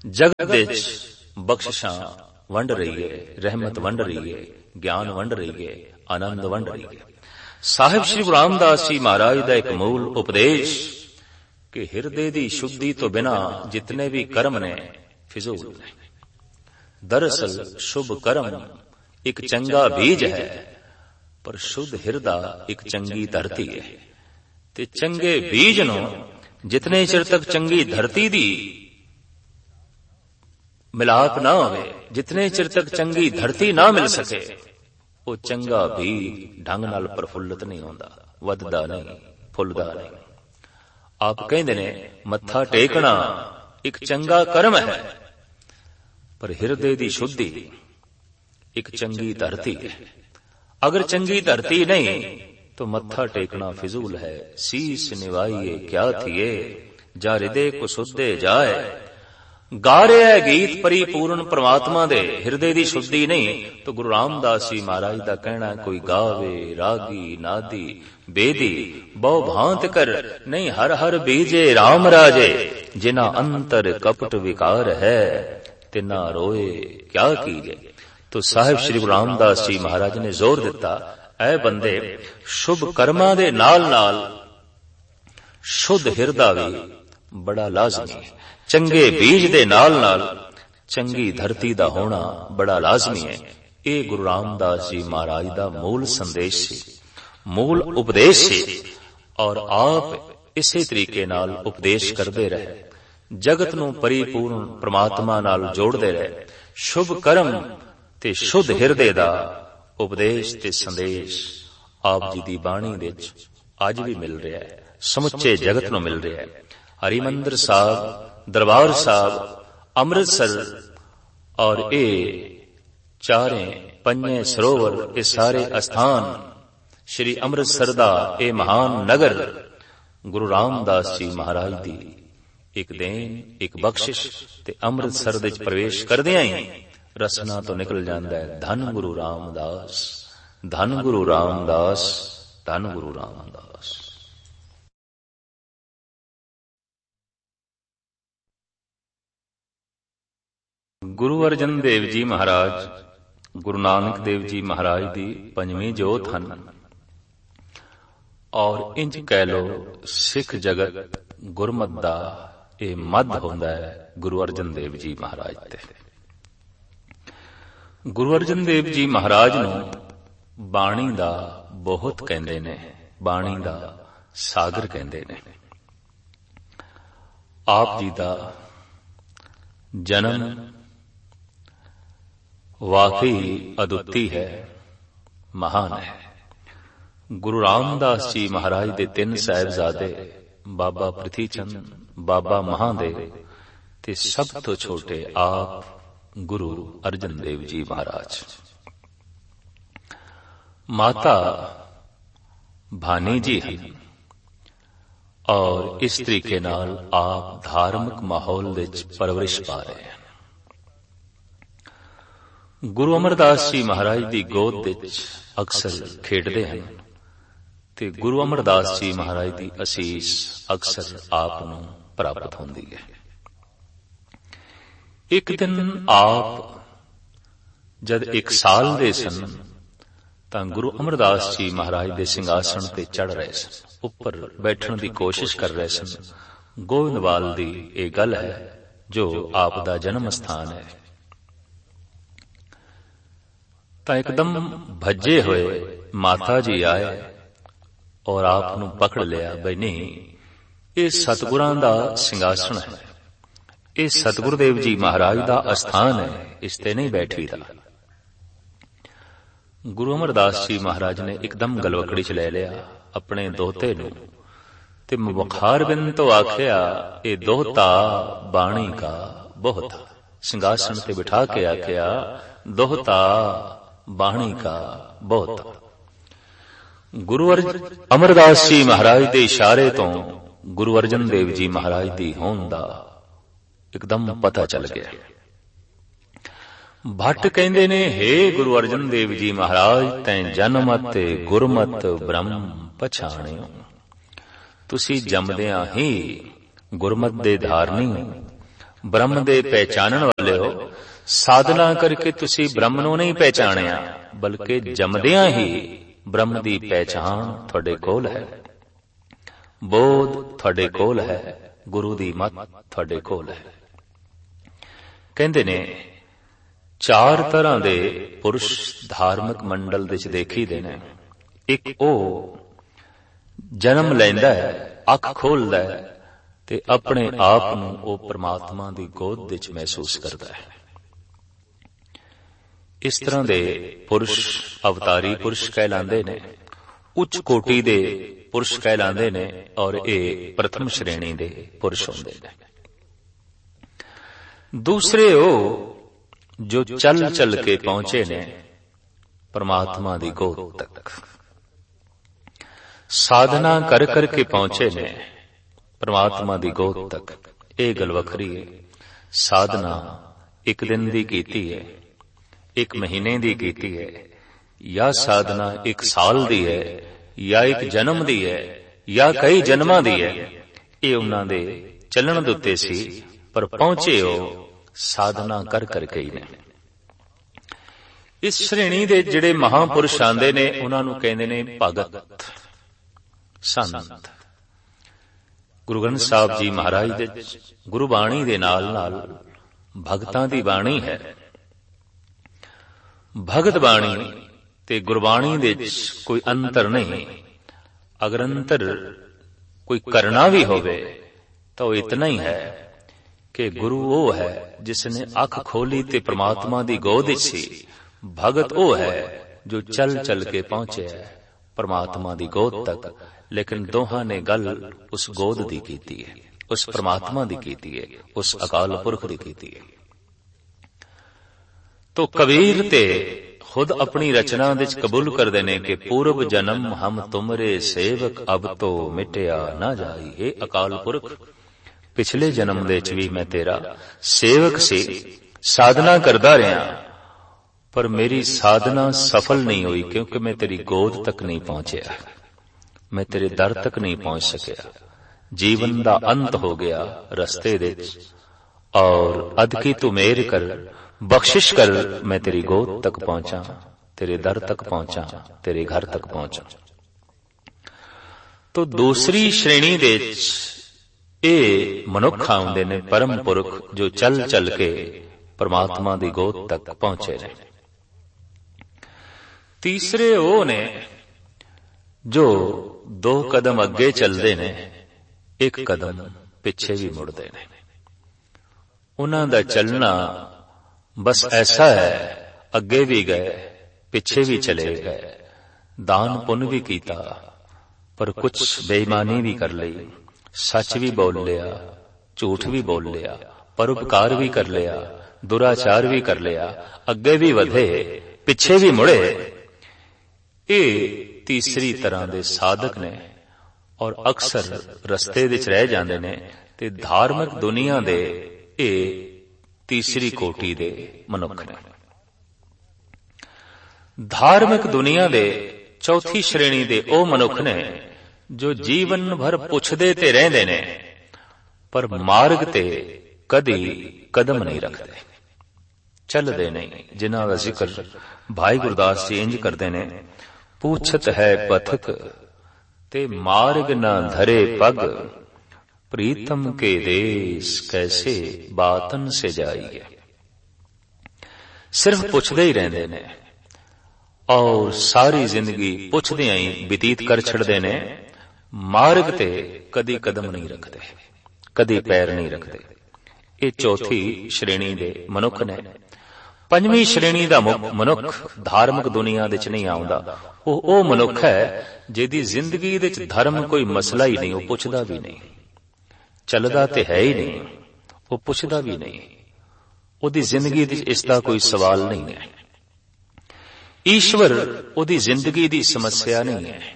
ਜਗਤ ਵਿੱਚ ਬਖਸ਼ਿਸ਼ਾਂ ਵੰਡ ਰਹੀ ਹੈ, ਰਹਿਮਤ ਵੰਡ ਰਹੀ ਹੈ, ਗਿਆਨ ਵੰਡ ਰਹੀ ਹੈ, ਆਨੰਦ ਵੰਡ ਰਹੀ ਹੈ। ਸਾਹਿਬ ਸ੍ਰੀ ਗੁਰੂ ਰਾਮਦਾਸ ਜੀ ਮਹਾਰਾਜ ਦਾ ਇੱਕ ਮੂਲ ਉਪਦੇਸ਼ ਕਿ ਹਿਰਦੇ ਦੀ ਸ਼ੁੱਧੀ ਤੋਂ ਬਿਨਾਂ ਜਿਤਨੇ ਵੀ ਕਰਮ ਨੇ ਫਿਜ਼ੂਲ ਨੇ। ਦਰਅਸਲ ਸ਼ੁਭ ਕਰਮ ਇੱਕ ਚੰਗਾ ਬੀਜ ਹੈ, ਪਰ ਸ਼ੁੱਧ ਹਿਰਦਾ ਇੱਕ ਚੰਗੀ ਧਰਤੀ ਹੈ। ਤੇ ਚੰਗੇ ਬੀਜ ਨੂੰ ਜਿਤਨੇ ਚਿਰ ਤੱਕ ਚੰਗੀ ਧਰਤੀ ਦੀ ਮਿਲਾਪ ਨਾ ਹੋਵੇ, ਜਿਤਨੇ ਚਿਰ ਤੱਕ ਚੰਗੀ ਧਰਤੀ ਨਾ ਮਿਲ ਸਕੇ, ਉਹ ਚੰਗਾ ਬੀਜ ਢੰਗ ਨਾਲ ਪ੍ਰਫੁੱਲਤ ਨਹੀਂ ਹੁੰਦਾ, ਵੱਧਦਾ ਨਹੀਂ, ਫੁੱਲਦਾ ਨਹੀਂ। ਆਪ ਕਹਿੰਦੇ ਨੇ ਮੱਥਾ ਟੇਕਣਾ ਇੱਕ ਚੰਗਾ ਕਰਮ ਹੈ, ਪਰ ਹਿਰਦੇ ਦੀ ਸ਼ੁੱਧੀ ਇੱਕ ਚੰਗੀ ਧਰਤੀ ਹੈ। ਅਗਰ ਚੰਗੀ ਧਰਤੀ ਨਹੀਂ तो मत्था टेकना फिजूल है। शीश निवाइए क्या थिए जा हृदय को शुद्धे जाए। गा रहे है गीत परिपूर्ण परमात्मा दे, हिरदे दी शुद्धि नहीं तो गुरु रामदास जी महाराज दा कहना कोई गावे रागी नादी बेदी बहु भांत कर नहीं हर हर बीजे राम राजे। जिना अंतर कपट विकार है तिना रोए क्या कीजे। तो साहिब श्री गुरु रामदास जी महाराज ने जोर दिता, ऐ बंदे शुभ कर्मां दे नाल नाल शुद्ध हिरदा भी बड़ा लाजमी है। चंगे बीज दे नाल नाल चंगी धरती दा होना बड़ा लाजमी है। ये गुरु रामदास जी महाराज दा मूल संदेश सी, मूल उपदेश सी। और आप इसे तरीके नाल उपदेश करते रहे, जगत नूं परिपूर्ण परमात्मा नाल जोड़ते रहे। शुभ कर्म ते शुद्ध हिरदे दा उपदेश ते संदेश आप जी दी बाणी विच अज भी मिल रहा है, समुचे जगत नूं मिल रहा है। हरिमंदिर साहब, दरबार साहब, अमृतसर और ये चारे पंजे सरोवर, ये सारे स्थान श्री अमृतसर दा ये महान नगर गुरु रामदास जी महाराज दी एक देन, एक बख्शिश। ते अमृतसर दे प्रवेश करदियां ही रसना तो निकल जाता है धन गुरु रामदास, धन गुरु रामदास, धन गुरु रामदास। गुरु अर्जन देव जी महाराज, गुरु नानक देव जी महाराज दी पंजवीं जोत हन। और इंज कह लो सिख जगत गुरमत दा ये मद होंदा है गुरु अर्जन देव जी महाराज ते। गुरु अर्जन देव जी महाराज नूं बाणी दा बहुत कहंदे ने, बाणी दा सागर कहंदे ने। आप जी दा जन्म वाकई अद्वितीय है, महान है। गुरु रामदास जी महाराज दे तीन साहिबजादे बाबा प्रिथी चंद, बाबा महादेव ते सब तो छोटे आप गुरु अर्जन देव जी महाराज। माता भानी जी हैं और इस तरीके नाल आप धार्मिक माहौल विच परवरिश पा रहे हैं। गुरु अमरदास जी महाराज दी गोद विच अक्सर खेडदे हैं ते गुरु अमरदास जी महाराज दी असीस अक्सर आप नूं प्राप्त होंदी है। एक दिन आप जद एक साल दे सन तां गुरु अमरदास जी महाराज दे सिंघासन ते चढ़ रहे सन, उपर बैठण दी कोशिश कर रहे सन। गोविंदवाल दी ये गल है जो आप दा जन्म स्थान है। तां एकदम भज्जे हुए माता जी आए और आप नूं पकड़ लिया, बई नहीं ये सतगुरां दा सिंघासन है, ये सतगुरुदेव जी महाराज दा अस्थान है, इसते नहीं बैठी दा। गुरु अमरदास जी महाराज ने एकदम गलवकड़ी च ले लिया अपने दोहते नूं ते मुखार बिन तो आखिया, ये दोहता बाणी का बहुता। सिंघासन ते बिठा के आखिया, दोहता बाणी का बहुता। गुरु अमरदास जी महाराज दे इशारे तो गुरु अर्जन देव जी महाराज दी होंद दा एकदम पता चल गया। भट्ट कहंदे ने, हे गुरु अर्जन देव जी महाराज तैं जन्मत गुरमत ब्रह्म पछाणियो। तुसी जमदियां ही गुरमत दे धारनी ਬ੍ਰਹਮ ਦੇ ਪਹਿਚਾਨਣ ਵਾਲਿਓ, ਸਾਧਨਾ ਕਰਕੇ ਤੁਸੀਂ ਬ੍ਰਹਮ ਨੂੰ ਨਹੀਂ ਪਹਿਚਾਣਿਆ, ਬਲਕਿ ਜੰਮਦਿਆਂ ਹੀ ਬ੍ਰਹਮ ਦੀ ਪਹਿਚਾਣ ਤੁਹਾਡੇ ਕੋਲ ਹੈ। ਬੋਧ ਤੁਹਾਡੇ ਕੋਲ ਹੈ, ਗੁਰੂ ਦੀ ਮੱਤ ਤੁਹਾਡੇ ਕੋਲ ਹੈ। ਕਹਿੰਦੇ ਨੇ ਚਾਰ ਤਰ੍ਹਾਂ ਦੇ ਪੁਰਸ਼ ਧਾਰਮਿਕ ਮੰਡਲ ਵਿੱਚ ਦੇਖੀਦੇ ਨੇ। ਇੱਕ ਉਹ ਜਨਮ ਲੈਂਦਾ ਹੈ, ਅੱਖ ਖੋਲਦਾ ਹੈ ਤੇ ਆਪਣੇ ਆਪ ਨੂੰ ਉਹ ਪ੍ਰਮਾਤਮਾ ਦੀ ਗੋਦ ਵਿੱਚ ਮਹਿਸੂਸ ਕਰਦਾ ਹੈ। ਇਸ ਤਰ੍ਹਾਂ ਦੇ ਪੁਰਸ਼ ਅਵਤਾਰੀ ਪੁਰਸ਼ ਕਹਿਲਾਂਦੇ ਨੇ, ਉੱਚ ਕੋਟੀ ਦੇ ਪੁਰਸ਼ ਕਹਿਲਾਂਦੇ ਨੇ, ਔਰ ਇਹ ਪ੍ਰਥਮ ਸ਼੍ਰੇਣੀ ਦੇ ਪੁਰਸ਼ ਹੁੰਦੇ ਨੇ। ਦੂਸਰੇ ਉਹ ਜੋ ਚੱਲ ਚੱਲ ਕੇ ਪਹੁੰਚੇ ਨੇ ਪਰਮਾਤਮਾ ਦੀ ਗੋਦ ਤੱਕ, ਸਾਧਨਾ ਕਰ ਕਰਕੇ ਪਹੁੰਚੇ ਨੇ ਪਰਮਾਤਮਾ ਦੀ ਗੋਦ ਤੱਕ। ਇਹ ਗੱਲ ਵੱਖਰੀ ਹੈ। ਸਾਧਨਾ ਇੱਕ ਦਿਨ ਦੀ ਕੀਤੀ ਹੈ, ਇੱਕ ਮਹੀਨੇ ਦੀ ਕੀਤੀ ਹੈ, ਜਾਂ ਸਾਧਨਾ ਇੱਕ ਸਾਲ ਦੀ ਹੈ, ਜਾਂ ਇੱਕ ਜਨਮ ਦੀ ਹੈ, ਜਾਂ ਕਈ ਜਨਮਾਂ ਦੀ ਹੈ। ਇਹ ਉਹਨਾਂ ਦੇ ਚੱਲਣ ਦੇ ਉੱਤੇ ਸੀ, ਪਰ ਪਹੁੰਚੇ ਉਹ ਸਾਧਨਾ ਕਰ ਕਰਕੇ ਹੀ ਨੇ। ਇਸ ਸ਼੍ਰੇਣੀ ਦੇ ਜਿਹੜੇ ਮਹਾਂਪੁਰਸ਼ ਆਂਦੇ ਨੇ ਉਹਨਾਂ ਨੂੰ ਕਹਿੰਦੇ ਨੇ ਭਗਤ ਸੰਤ। ਗੁਰੂ ਗ੍ਰੰਥ ਸਾਹਿਬ ਜੀ ਮਹਾਰਾਜ ਦੇ ਗੁਰਬਾਣੀ ਦੇ ਨਾਲ ਨਾਲ ਭਗਤਾਂ ਦੀ ਬਾਣੀ ਹੈ। ਭਗਤ ਬਾਣੀ ਤੇ ਗੁਰਬਾਣੀ ਦੇ ਕੋਈ ਅੰਤਰ ਨਹੀਂ। ਅਗਰ ਅੰਤਰ ਕੋਈ ਕਰਨਾ ਵੀ ਹੋਵੇ ਤਾਂ ਉਹ ਇਤਨਾ ਹੀ ਹੈ ਕਿ ਗੁਰੂ ਉਹ ਹੈ ਜਿਸ ਨੇ ਅੱਖ ਖੋਲੀ ਤੇ ਪ੍ਰਮਾਤਮਾ ਦੀ ਗੋਦ ਵਿੱਚ ਸੀ। ਭਗਤ ਉਹ ਹੈ ਜੋ ਚੱਲ ਚੱਲ ਕੇ ਪਹੁੰਚਿਆ ਪ੍ਰਮਾਤਮਾ ਦੀ ਗੋਦ ਤੱਕ। ਲੇਕਿਨ ਦੋਹਾਂ ਨੇ ਗੱਲ ਉਸ ਗੋਦ ਦੀ ਕੀਤੀ ਹੈ, ਉਸ ਪ੍ਰਮਾਤਮਾ ਦੀ ਕੀਤੀ ਹੈ, ਉਸ ਅਕਾਲ ਪੁਰਖ ਦੀ ਕੀਤੀ ਹੈ। ਤੋ ਕਬੀਰ ਤੇ ਖੁਦ ਆਪਣੀ ਰਚਨਾ ਵਿੱਚ ਕਬੂਲ ਕਰਦੇ ਨੇ ਕਿ ਪੂਰਬ ਜਨਮ ਹਮ ਤੁਮਰੇ ਸੇਵਕ, ਅਬ ਤੋ ਮਿਟਿਆ ਨਾ ਜਾਈ। ਇਹ ਅਕਾਲ ਪੁਰਖ, ਪਿਛਲੇ ਜਨਮ ਦੇ ਵਿੱਚ ਵੀ ਮੈਂ ਤੇਰਾ ਸੇਵਕ ਸੀ, ਸਾਧਨਾ ਕਰਦਾ ਰਿਹਾ, ਪਰ ਮੇਰੀ ਸਾਧਨਾ ਸਫਲ ਨਹੀਂ ਹੋਈ ਕਿਉਂਕਿ ਮੈਂ ਤੇਰੀ ਗੋਦ ਤੱਕ ਨਹੀਂ ਪਹੁੰਚਿਆ, ਮੈਂ ਤੇਰੇ ਦਰ ਤੱਕ ਨਹੀਂ ਪਹੁੰਚ ਸਕਿਆ। ਜੀਵਨ ਦਾ ਅੰਤ ਹੋ ਗਿਆ ਰਸਤੇ ਦੇ ਵਿੱਚ, ਔਰ ਅਦ ਕੀ ਤੂੰ ਮੇਰ ਕਰ, ਬਖਸ਼ਿਸ਼ ਕਰ, ਮੈਂ ਤੇਰੀ ਗੋਦ ਤੱਕ ਪਹੁੰਚਾਂ, ਤੇਰੇ ਦਰ ਤੱਕ ਪਹੁੰਚਾਂ, ਤੇਰੇ ਘਰ ਤੱਕ ਪਹੁੰਚਾਂ। ਤੋ ਦੂਸਰੀ ਸ਼੍ਰੇਣੀ ਦੇ ਵਿੱਚ ਇਹ ਮਨੁੱਖ ਆਉਂਦੇ ਨੇ ਪਰਮ ਪੁਰਖ ਜੋ ਚੱਲ ਚੱਲ ਕੇ ਪਰਮਾਤਮਾ ਦੀ ਗੋਦ ਤੱਕ ਪਹੁੰਚੇ ਨੇ। ਤੀਸਰੇ ਉਹ ਨੇ ਜੋ ਦੋ ਕਦਮ ਅੱਗੇ ਚੱਲਦੇ ਨੇ, ਇੱਕ ਕਦਮ ਪਿੱਛੇ ਵੀ ਮੁੜਦੇ ਨੇ। ਉਹਨਾਂ ਦਾ ਚੱਲਣਾ ਬਸ ਐਸਾ ਹੈ, ਅੱਗੇ ਵੀ ਗਏ ਪਿੱਛੇ ਵੀ ਚਲੇ ਗਏ, ਦਾਨ ਪੁੰਨ ਵੀ ਕੀਤਾ, ਪਰ ਕੁਛ ਬੇਈਮਾਨੀ ਵੀ ਕਰ ਲਈ, ਸੱਚ ਵੀ ਬੋਲ ਲਿਆ, ਝੂਠ ਵੀ ਬੋਲ ਲਿਆ, ਪਰਉਪਕਾਰ ਵੀ ਕਰ ਲਿਆ, ਦੁਰਾਚਾਰ ਵੀ ਕਰ ਲਿਆ, ਅੱਗੇ ਵੀ ਵਧੇ ਪਿੱਛੇ ਵੀ ਮੁੜੇ। ਇਹ ਤੀਸਰੀ ਤਰ੍ਹਾਂ ਦੇ ਸਾਧਕ ਨੇ, ਔਰ ਅਕਸਰ ਰਸਤੇ ਵਿੱਚ ਰਹਿ ਜਾਂਦੇ ਨੇ। ਤੇ ਧਾਰਮਿਕ ਦੁਨੀਆ ਦੇ ਇਹ ਤੀਸਰੀ ਕੋਟੀ ਦੇ ਮਨੁੱਖ ਨੇ। ਧਾਰਮਿਕ ਦੁਨੀਆ ਦੇ ਚੌਥੀ ਸ਼੍ਰੇਣੀ ਦੇ ਉਹ ਮਨੁੱਖ ਨੇ ਜੋ ਜੀਵਨ ਭਰ ਪੁੱਛਦੇ ਤੇ ਰਹਿੰਦੇ ਨੇ, ਪਰ ਮਾਰਗ ਤੇ ਕਦੀ ਕਦਮ ਨਹੀਂ ਰੱਖਦੇ, ਚੱਲਦੇ ਨਹੀਂ। ਜਿਨ੍ਹਾਂ ਦਾ ਜ਼ਿਕਰ ਭਾਈ ਗੁਰਦਾਸ ਜੀ ਇੰਜ ਕਰਦੇ ਨੇ, पूछत है पथक ते मार्ग न धरे पग, प्रीतम के देश कैसे बातन से जाइए। सिर्फ पुछदे ही रहंदे ने और सारी जिंदगी पुछदियां ही बतीत कर छड़दे ने, मार्ग ते कदी कदम नहीं रखते, कदी पैर नहीं रखते। ये चौथी श्रेणी दे मनुख ने। पंजवीं श्रेणी दा मनुख धार्मिक दुनिया विच नहीं आउंदा। ਉਹ ਉਹ ਮਨੁੱਖ ਹੈ ਜਿਹਦੀ ਜ਼ਿੰਦਗੀ ਵਿੱਚ ਧਰਮ ਕੋਈ ਮਸਲਾ ਹੀ ਨਹੀਂ, ਉਹ ਪੁੱਛਦਾ ਵੀ ਨਹੀਂ, ਚੱਲਦਾ ਤੇ ਹੈ ਹੀ ਨਹੀਂ, ਉਹ ਪੁੱਛਦਾ ਵੀ ਨਹੀਂ, ਉਹਦੀ ਜ਼ਿੰਦਗੀ ਵਿੱਚ ਇਸ ਦਾ ਕੋਈ ਸਵਾਲ ਨਹੀਂ ਹੈ। ਈਸ਼ਵਰ ਉਹਦੀ ਜ਼ਿੰਦਗੀ ਦੀ ਸਮੱਸਿਆ ਨਹੀਂ ਹੈ,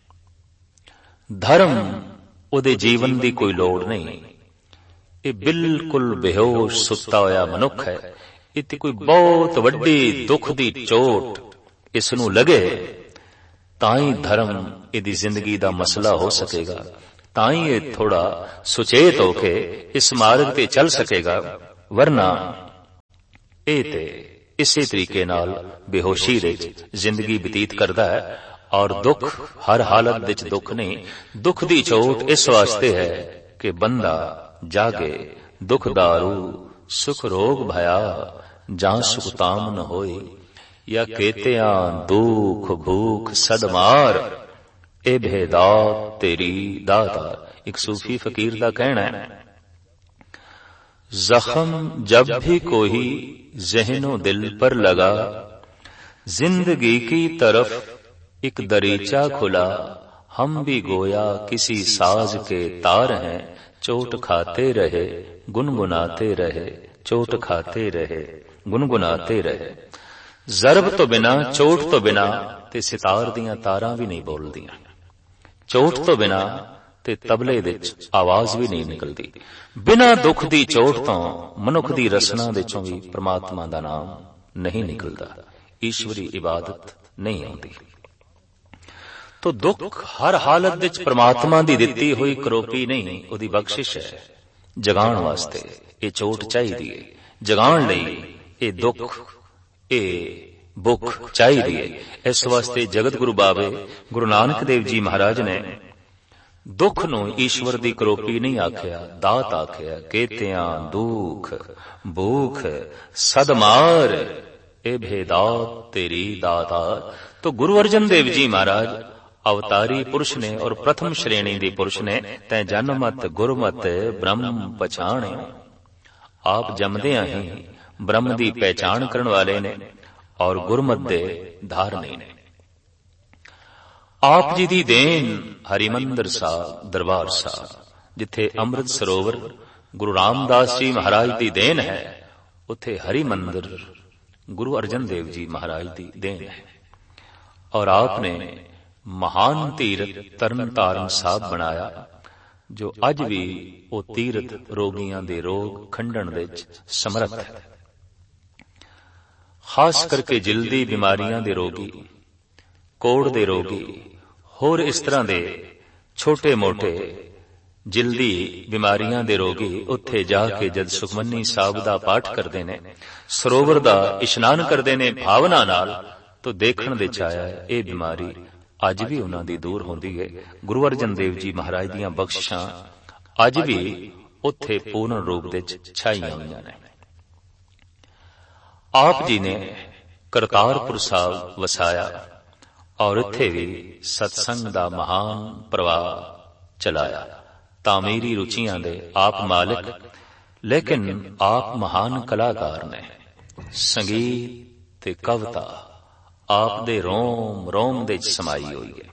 ਧਰਮ ਉਹਦੇ ਜੀਵਨ ਦੀ ਕੋਈ ਲੋੜ ਨਹੀਂ। ਇਹ ਬਿਲਕੁਲ ਬੇਹੋਸ਼ ਸੁੱਤਾ ਹੋਇਆ ਮਨੁੱਖ ਹੈ। ਇੱਥੇ ਕੋਈ ਬਹੁਤ ਵੱਡੀ ਦੁੱਖ ਦੀ ਚੋਟ ਇਸ ਨੂੰ ਲੱਗੇ ਤਾਂ ਹੀ ਧਰਮ ਇਹਦੀ ਜ਼ਿੰਦਗੀ ਦਾ ਮਸਲਾ ਹੋ ਸਕੇਗਾ। ਤਾਂ ਹੀ ਇਹ ਥੋੜਾ ਸੁਚੇਤ ਹੋ ਕੇ ਇਸ ਮਾਰਗ ਤੇ ਚੱਲ ਸਕੇਗਾ, ਵਰਨਾ ਇਹ ਤੇ ਇਸੇ ਤਰੀਕੇ ਨਾਲ ਬੇਹੋਸ਼ੀ ਵਿੱਚ ਜ਼ਿੰਦਗੀ ਬਤੀਤ ਕਰਦਾ ਹੈ। ਔਰ ਦੁੱਖ ਹਰ ਹਾਲਤ ਵਿੱਚ ਦੁੱਖ ਨਹੀਂ, ਦੁੱਖ ਦੀ ਚੋਟ ਇਸ ਵਾਸਤੇ ਹੈ ਕਿ ਬੰਦਾ ਜਾਗੇ ਦੁੱਖ ਦਾਰੂ ਸੁਖ ਰੋਗ ਭਇਆ, ਜਾਂ ਸੁਖ ਤਾਮ ਨ ਹੋਏ, या केतियां दुख भूख सदमार, ए भेदात तेरी दाता। एक सूफी फकीर का कहना है, जख्म जब भी कोई ज़हनो दिल पर लगा, जिंदगी की तरफ एक दरीचा खुला, हम भी गोया किसी साज के तार हैं, चोट खाते रहे गुनगुनाते रहे, चोट खाते रहे गुनगुनाते रहे। ਜ਼ਰਬ ਤੋਂ ਬਿਨਾ, ਚੋਟ ਤੋਂ ਬਿਨਾ ਤੇ ਸਿਤਾਰ ਦੀਆਂ ਤਾਰਾਂ ਵੀ ਨਹੀਂ ਬੋਲਦੀਆਂ, ਚੋਟ ਤੋਂ ਬਿਨਾ ਤੇ ਤਬਲੇ ਵਿੱਚ ਆਵਾਜ਼ ਵੀ ਨਹੀਂ ਨਿਕਲਦੀ। ਬਿਨਾ ਦੁੱਖ ਦੀ ਚੋਟ ਤੋਂ ਮਨੁੱਖ ਦੀ ਰਸਨਾ ਵਿੱਚੋਂ ਵੀ ਪ੍ਰਮਾਤਮਾ ਦਾ ਨਾਮ ਨਹੀਂ ਨਿਕਲਦਾ, ਈਸ਼ਵਰੀ ਇਬਾਦਤ ਨਹੀਂ ਆਉਂਦੀ। ਤੋ ਦੁੱਖ ਹਰ ਹਾਲਤ ਵਿੱਚ ਪ੍ਰਮਾਤਮਾ ਦੀ ਦਿੱਤੀ ਹੋਈ ਕਰੋਪੀ ਨਹੀਂ, ਉਹਦੀ ਬਖਸ਼ਿਸ਼ ਹੈ। ਜਗਾਉਣ ਵਾਸਤੇ ਇਹ ਚੋਟ ਚਾਹੀਦੀ ਹੈ, ਜਗਾਉਣ ਲਈ ਇਹ ਦੁੱਖ, ਇਹ ਭੁੱਖ ਚਾਹੀਦੀ ਹੈ। ਇਸ ਵਾਸਤੇ ਜਗਤ ਗੁਰੂ ਬਾਬੇ ਗੁਰੂ ਨਾਨਕ ਦੇਵ ਜੀ ਮਹਾਰਾਜ ਨੇ ਦੁੱਖ ਨੂੰ ਈਸ਼ਵਰ ਦੀ ਕਰੋਪੀ ਨਹੀਂ ਆਖਿਆ, ਦਾਤ ਆਖਿਆ। ਕੇਤਿਆਂ ਦੁੱਖ ਭੂਖ ਸਦਮਾਰ, ਇਹ ਭੇਦਾਤ ਤੇਰੀ ਦਾਤਾ। तो गुरु अर्जन देव जी महाराज अवतारी पुरुष ने और प्रथम श्रेणी के पुरुष ने, तै जन्मत गुरमत ब्रह्म पछाणे। आप जमदियां ही ब्रह्म की पहचान करने वाले ने और गुरमत दे धारने ने। आप जी दी देन हरिमंदिर साहब दरबार साहब, जिथे अमृत सरोवर गुरु रामदास जी महाराज की देन है, उथे हरिमंदिर गुरु अर्जन देव जी महाराज की देन है। और आपने महान तीरथ तरन तारण साहब बनाया, जो अज भी वो तीरथ रोगियां दे रोग खंडन विच समर्थ है। खास करके जिल्दी बीमारियां दे रोगी, कोड़ दे रोगी, होर इस तरह दे छोटे मोटे जिल्दी बीमारियां दे रोगी उत्थे जाके जद सुखमनी साहब दा पाठ करते ने, सरोवर दा इशनान करते ने भावना नाल, तो देखण विच आया है ये बीमारी अज भी उन्हां दी दूर होंदी है। गुरु अर्जन देव जी महाराज दीयां बख्शिशां अज भी उत्थे पूर्ण रूप विच छाईयां होईयां ने। आप जी ने करतारपुर साहब वसाया और इत्थे भी सत्संग दा महान प्रवाह चलाया। तामीरी रुचियां दे आप मालिक, लेकिन आप महान कलाकार ने। संगीत ते कविता आप दे रोम रोम दे समाई हुई है।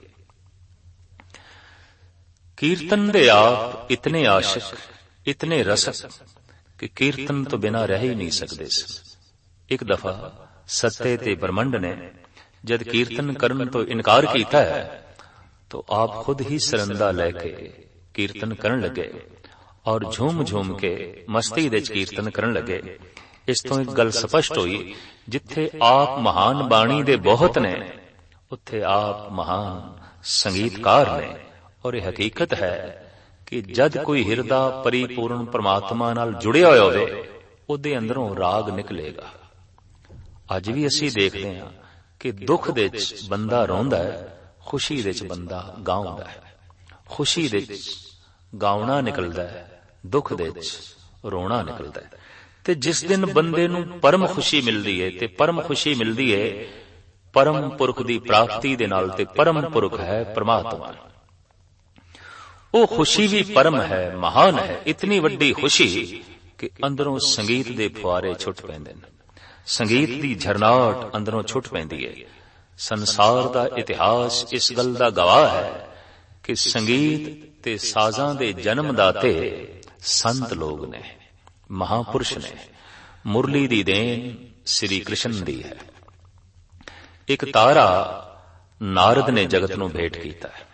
कीर्तन दे आप इतने आशिक, इतने रसक कि कीर्तन तो बिना रह ही नहीं सकते। एक दफा सत्ते ते ब्रह्मंड ने जद कीर्तन करन तो इनकार किया है, तो आप खुद ही सरंदा लेके कीर्तन करन लगे और झूम झूम के मस्ती दे कीर्तन करन लगे। इस तो एक गल स्पष्ट हुई, जिथे आप महान बाणी दे बहुत ने, उत्थे आप महान संगीतकार ने। और यह हकीकत है कि जद कोई हिरदा परिपूर्ण परमात्मा नाल जुड़िया होया होवे, उहदे अंदरों राग निकलेगा। अज भी असीं देखते हैं कि दुख दे विच बंदा रोंदा है, खुशी दे विच बंदा गाउंदा है। खुशी दे विच गाउणा निकलदा है, दुख दे विच रोना निकलदा है। ते जिस दिन बंदे नूं परम खुशी मिलदी है, ते परम खुशी मिलदी है परम पुरख दी प्राप्ति दे नाल, ते परम पुरख है परमात्मा। वो खुशी भी परम है, महान है। इतनी वड्डी खुशी कि अंदरों संगीत दे फुआरे छुट पैंदे ने, संगीत दी झरनाट अंदरों छुट पैंदी है। संसार दा इतिहास इस गल दा गवाह है कि संगीत ते साजां दे जन्मदाते संत लोग ने, महापुरुष ने। मुरली दी देन श्री कृष्ण दी है। एक तारा नारद ने जगत नूं भेंट कीता है।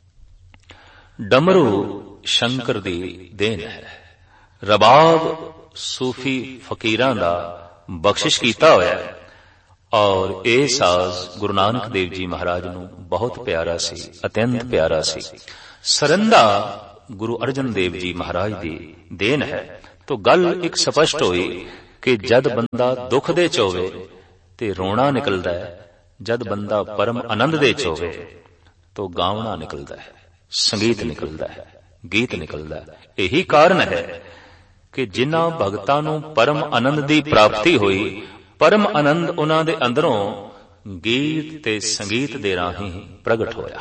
डमरू शंकर दी देन है। रबाब सूफी फकीरां दा बख्शिश कीता होया है। और ए साज गुरु नानक देव जी महाराज नूं बहुत प्यारा सी, अत्यंत प्यारा सी। सरंदा गुरु अर्जन देव जी महाराज दी देन है। तो गल एक स्पष्ट होई कि जद बंदा दुख दे च होवे ते रोना निकलदा है, जद बंदा परम आनंद दे च होवे तो गावना निकलदा है, संगीत निकलदा है, गीत निकलदा है। यही कारण है कि जिन्हां भगतां नूं परम आनंद दी प्राप्ति होई, परम आनंद उन्हां दे अंदरों गीत ते संगीत दे राहीं प्रगट होया।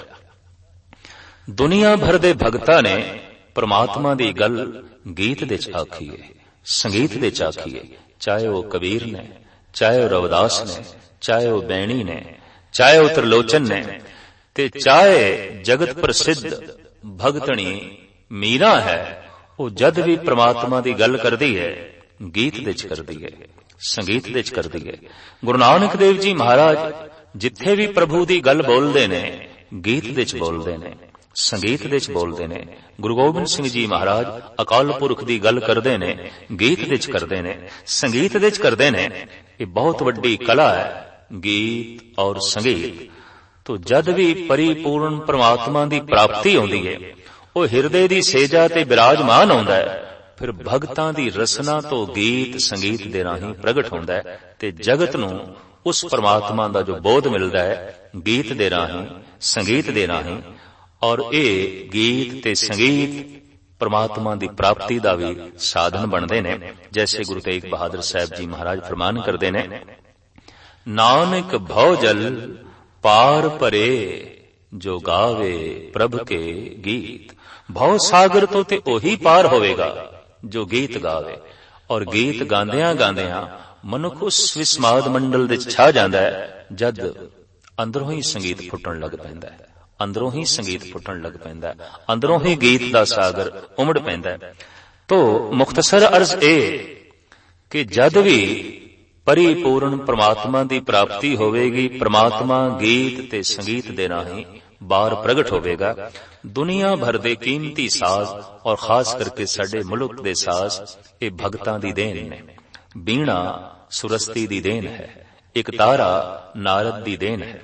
दुनिया भर दे भगतां ने परमात्मा दी गल गीत दे च आखी है, संगीत दे च आखी है, चाहे वो कबीर ने, चाहे वो रविदास ने, चाहे वो बैणी ने, चाहे वो त्रिलोचन ने, ते चाहे जगत प्रसिद्ध भगतनी मीरा है, वो जद भी परमात्मा दी गल करदी है गीत दे च करदी है, संगीत दे च करदी है। गुरु नानक देव जी महाराज जिथे भी प्रभु दी गल बोलदे ने गीत दे च बोलदे ने, संगीत दे च बोलदे ने। गुरु गोबिंद सिंह जी महाराज अकाल पुरख दी गल करदे ने गीत दे च करदे ने, संगीत दे च करदे ने। ये बहुत वड्डी कला है गीत और संगीत। तो जद भी परिपूर्ण परमात्मा दी प्राप्ति होंदी है, वो हिरदे दी सेजा ते विराजमान होंदा है, फिर भगतां दी रसना तो गीत संगीत दे राहीं प्रगट होंदा है ते जगत नूं उस परमात्मा दा जो बोध मिलदा है गीत दे राहीं संगीत दे राहीं। और ये गीत ते संगीत परमात्मा दी प्राप्ति दा भी साधन बनदे ने। जैसे गुरु तेग बहादुर साहब जी महाराज फरमान करदे ने, नानक भव जल पार परे जो गावे प्रभ के गीत। भव सागर तो ते ओही पार होवेगा जो गीत गावे। और गीत गांदियां गांदियां मनुख उस विस्माद मंडल दे छा जांदा है जद अंदरों ही संगीत फुटण लग पैंदा है, अंदरों ही संगीत फुटण लग पैंदा है, अंदरों ही गीत दा सागर उमड़ पैंदा है। तो मुख्तसर अर्ज ए कि जद भी परिपूर्ण परमात्मा दी प्राप्ति होवेगी, परमात्मा गीत ते संगीत दे राहीं बार प्रगट होवेगा। दुनिया भर दे कीमती साज और खास करके साडे मुल्क दे साज ये भगतां दी देन ने। बीणा सुरस्ती दी देन है, एक तारा नारद दी देन है,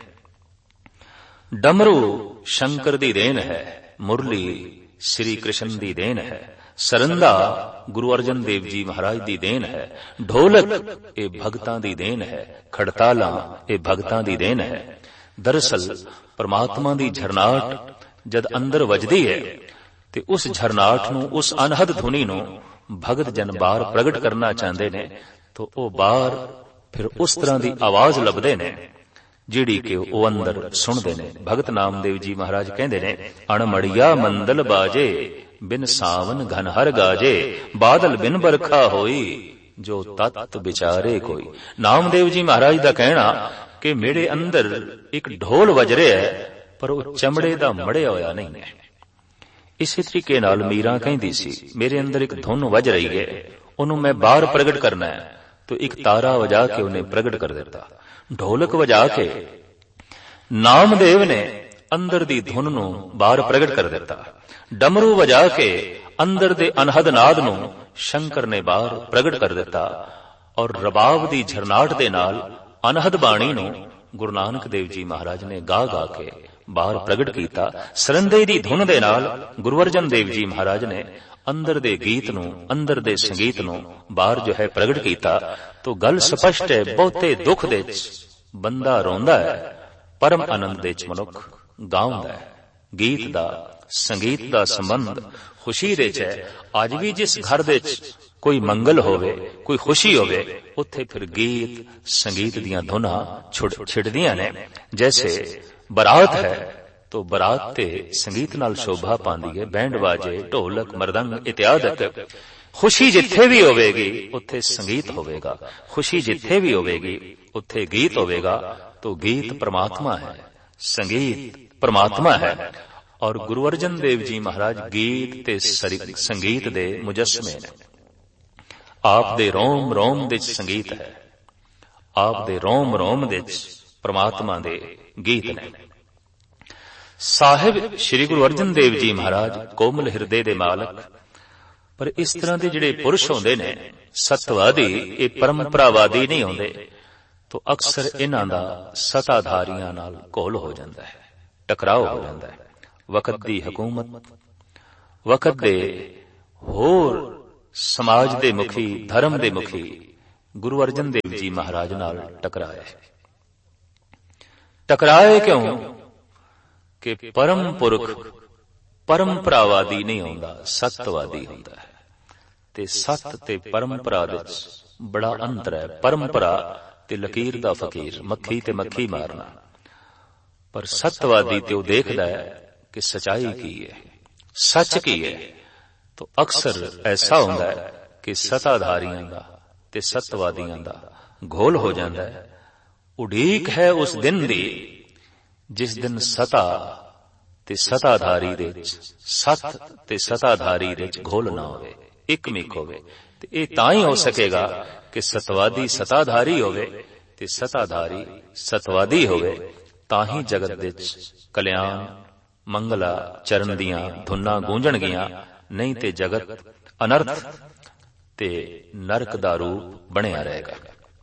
डमरू शंकर दी देन है, मुरली श्री कृष्ण दी देन है, सरंदा गुरु अर्जन देव जी महाराज दी देन है, ढोलक ये भगतां दी देन है, खड़ताला ये भगतां दी देन है। दरअसल परमात्मा दी झरनाट जद अंदर वजदी है ते उस झरनाट नूं, उस अनहद धुनी नूं भगत जन बार प्रगट करना चाहते ने, तो वो बार फिर उस तरह दी आवाज लभदे ने जिहड़ी कि वो अंदर सुनदे ने। भगत नामदेव जी महाराज कहंदे ने, अणमड़िया मंदल बाजे बिन सावन घन हर गाजे, बादल बिन बरखा होई जो तत् विचारे कोई। नामदेव जी महाराज दा कहना कि मेरे अंदर एक ढोल वज रहा है पर वो चमड़े दा मड़िया होया नहीं है। इसी तरीके नाल मीरा कहंदी सी, मेरे अंदर एक धुन वज रही है, उन्होंने मैं बाहर प्रगट करना है, तो एक तारा वजा के उन्हें प्रगट कर देता। ढोलक वजा के नामदेव ने अंदर दी धुन नूं बाहर प्रगट कर देता। डमरू वजा के अंदर दे अनहद नाद नूं शंकर ने बाहर प्रगट कर देता। और रबाब दी झरनाट दे नाल अनहद बाणी नूं गुरु नानक देव जी महाराज ने गा गा के बाहर प्रगट कीता। सरंदे दी धुन दे नाल गुरु अर्जन देव जी महाराज ने अंदर दे गीत नूं, अंदर दे संगीत नूं बाहर जो है प्रगट कीता। तो गल स्पष्ट है, बहुते दुख दे बंदा रोंदा है, परम आनंद दे मनुख गाउंदा है। गीत दा संगीत दा संबंध खुशी दे है। अज भी जिस घर दे कोई मंगल होवे, कोई खुशी होवे, उत्थे फिर गीत संगीत दियां धुनां छिड़दियां ने। जैसे बरात है तो बरात ते संगीत नाल शोभा पांदी है, बैंड बाजे ढोलक मरदंग इत्यादि। खुशी जिथे भी होवेगी उत्थे संगीत होवेगा, खुशी जिथे भी होवेगी उत्थे गीत होवेगा। तो गीत परमात्मा है, संगीत परमात्मा है। और गुरु अर्जन देव जी महाराज गीत ते संगीत दे मुजस्मे ने। आप दे रोम रोम दे संगीत है, आप दे रोम रोम दे परमात्मा दे गीत ने। साहिब श्री गुरु अर्जन देव जी महाराज कोमल हिरदे दे मालक। पर इस तरह के जिहड़े पुरुष होंदे ने सतवादी, ये परंपरावादी नहीं होंदे, तो अक्सर इन्हां दा सताधारियां नाल घोल हो जांदा है, टकराव हो जांदा है। वक्त दी हुकूमत वक़्त दे होर समाज दे मुखी, धर्म दे मुखी गुरु अर्जन देव जी महाराज नाल टकराए। टकराए क्यों कि परम पुरख परंपरावादी नहीं होंदा, सत्यवादी होंदा है। ते सत्य ते परंपरा विच बड़ा अंतर है। परंपरा ते लकीर दा फकीर, मक्खी ते मक्खी मारना, पर सत्यवादी ते वो देखदा है कि सच्चाई की है, सच की है। तो अक्सर ऐसा होंदा है कि सत्ताधारियां दा ते सत्यवादियां दा घोल हो जांदा है। उड़ीक है उस दिन दी जिस दिन सता ते सताधारी दे सत ते सताधारी दे घोल ना होवे, एक मिक होवे। ते ये तां ही हो सकेगा कि सतवादी सताधारी होवे ते सताधारी सतवादी होवे, तां ही जगत दे कल्याण मंगला चरण दियां धुना गूंजणगियां, नहीं ते जगत अनर्थ ते नरक दा रूप बनिया रहेगा।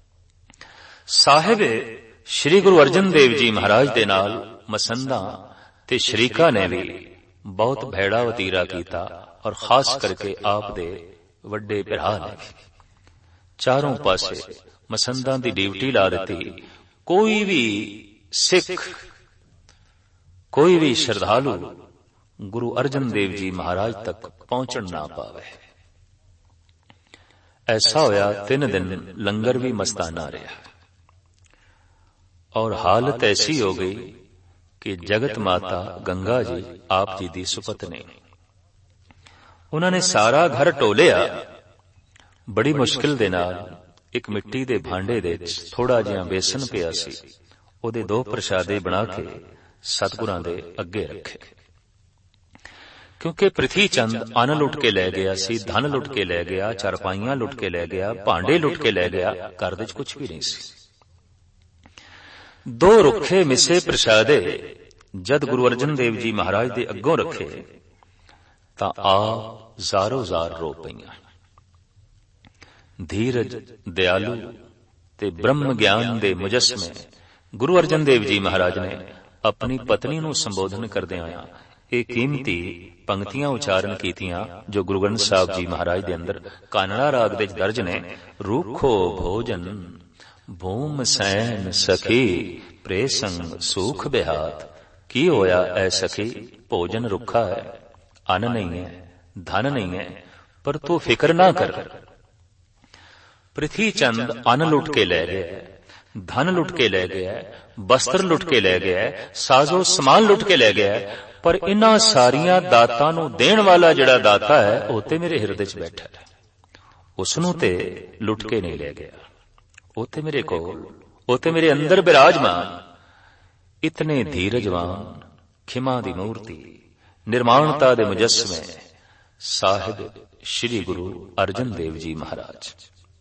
साहिब श्री गुरु अर्जन देव जी महाराज दे नाल मसंदा ते शरीका ने भी बहुत भैड़ा वतीरा कीता, और खास करके आप दे वड्डे भरा ने चारों पासे मसंदा दी ड्यूटी ला दी। कोई भी सिख, कोई भी श्रद्धालु गुरु अर्जन देव जी महाराज तक पहुंचन ना पावे। ऐसा होया तीन दिन लंगर भी मस्ताना रहा, और हालत ऐसी हो गई कि जगत माता गंगा जी आप जी दी सुपत्नी, उन्होंने सारा घर टोलिया। बड़ी मुश्किल दे नाल एक मिट्टी दे भांडे दे थोड़ा जिहा बेसन पिया सी, ओदे दो प्रसादे बना के सतगुरां दे अगे रखे। क्योंकि पृथ्वी चंद अन्न लुट के लै गया सी, धन लुट के लै गया, चारपाइयां लुट के लै गया, भांडे लुट के लै गया, घर दे कुछ भी नहीं सी। दो रुखे मिसे प्रसादे जद गुरु अर्जन देव जी महाराज दे अगों रखे तां आप ज़ारो ज़ार रो पईयां। धीरज, दयालु ते ब्रह्म ज्ञान दे मुजस्मे गुरु अर्जन देव जी महाराज ने अपनी पत्नी नूं संबोधन करदे होया ये कीमती पंक्तियां उचारण कीतियां, जो गुरु ग्रंथ साहब जी महाराज दे अंदर कानड़ा राग दे दर्ज ने। रूखो भोजन भूम सैन सखी प्रेसंग सुख बिहात। की होया ऐ सखी, भोजन रुखा है, अन्न नहीं है, धन नहीं है, पर तू फिक्र ना कर। पृथ्वी चंद अन्न लुट के ले गया, धन लुट के ले गया, वस्त्र लुट के ले गया, साजो समान लुट के ले गया, पर इन्हां सारियां दातां नूं देण वाला जिहड़ा दाता है वो ते मेरे हिरदे च बैठा है, उसनूं ते लुट के नहीं ले गया। वो ते मेरे कोल, वो ते मेरे अंदर विराजमान। इतने धीरजवान, खिमा दी मूर्ति, निर्माणता दे मुजस्मे साहिब श्री गुरु अर्जन देव जी महाराज।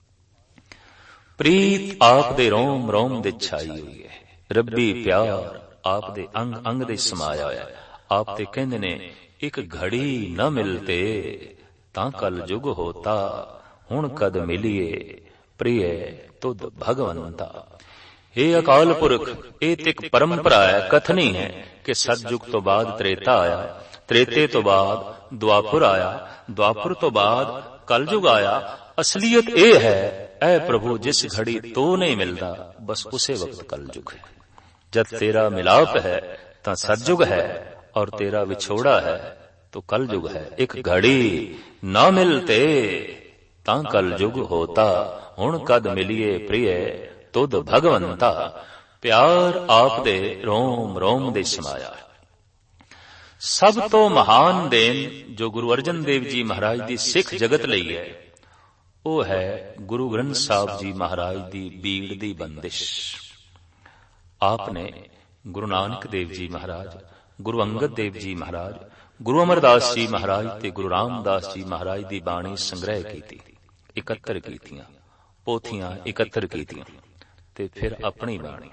प्रीत आप दे रोम रोम दे छाई हुई है, रब्बी प्यार आप दे अंग अंग दे समाया होया। आप ते कहंदे ने एक घड़ी न मिलते तां कल जुग होता, हुण कद मिलिए प्रिय तुद भगवंता। हे अकाल पुरख, ये एक परंपरा है, कथनी है कि सतयुग तो बाद त्रेता आया, त्रेते तो बाद द्वापुर आया, द्वापुर तो बाद कलयुग आया। असलियत ये है ऐ प्रभु जिस घड़ी तो नहीं मिलता बस उसे वक्त कलयुग है। जब तेरा मिलाप है तो सतयुग है, और तेरा विछोड़ा है तो कलयुग है। एक घड़ी ना मिलते तां कलयुग होता, हुण कद मिलिए प्रिय तुद भगवंता। प्यार आप दे रोम रोम दे समाया। सब तो महान देन जो गुरु अर्जन देव जी महाराज दी सिख जगत लई है, वो है गुरु ग्रंथ साहब जी महाराज दी बीड़ दी बंदिश। आपने गुरु नानक देव जी महाराज, गुरु अंगद देव जी महाराज, गुरु अमरदास जी महाराज ते गुरु रामदास जी महाराज दी बाणी संग्रह कीती, इकत्तर कीतियां, पोथियां इकत्तर कीतियां, ते फिर अपनी बाणी।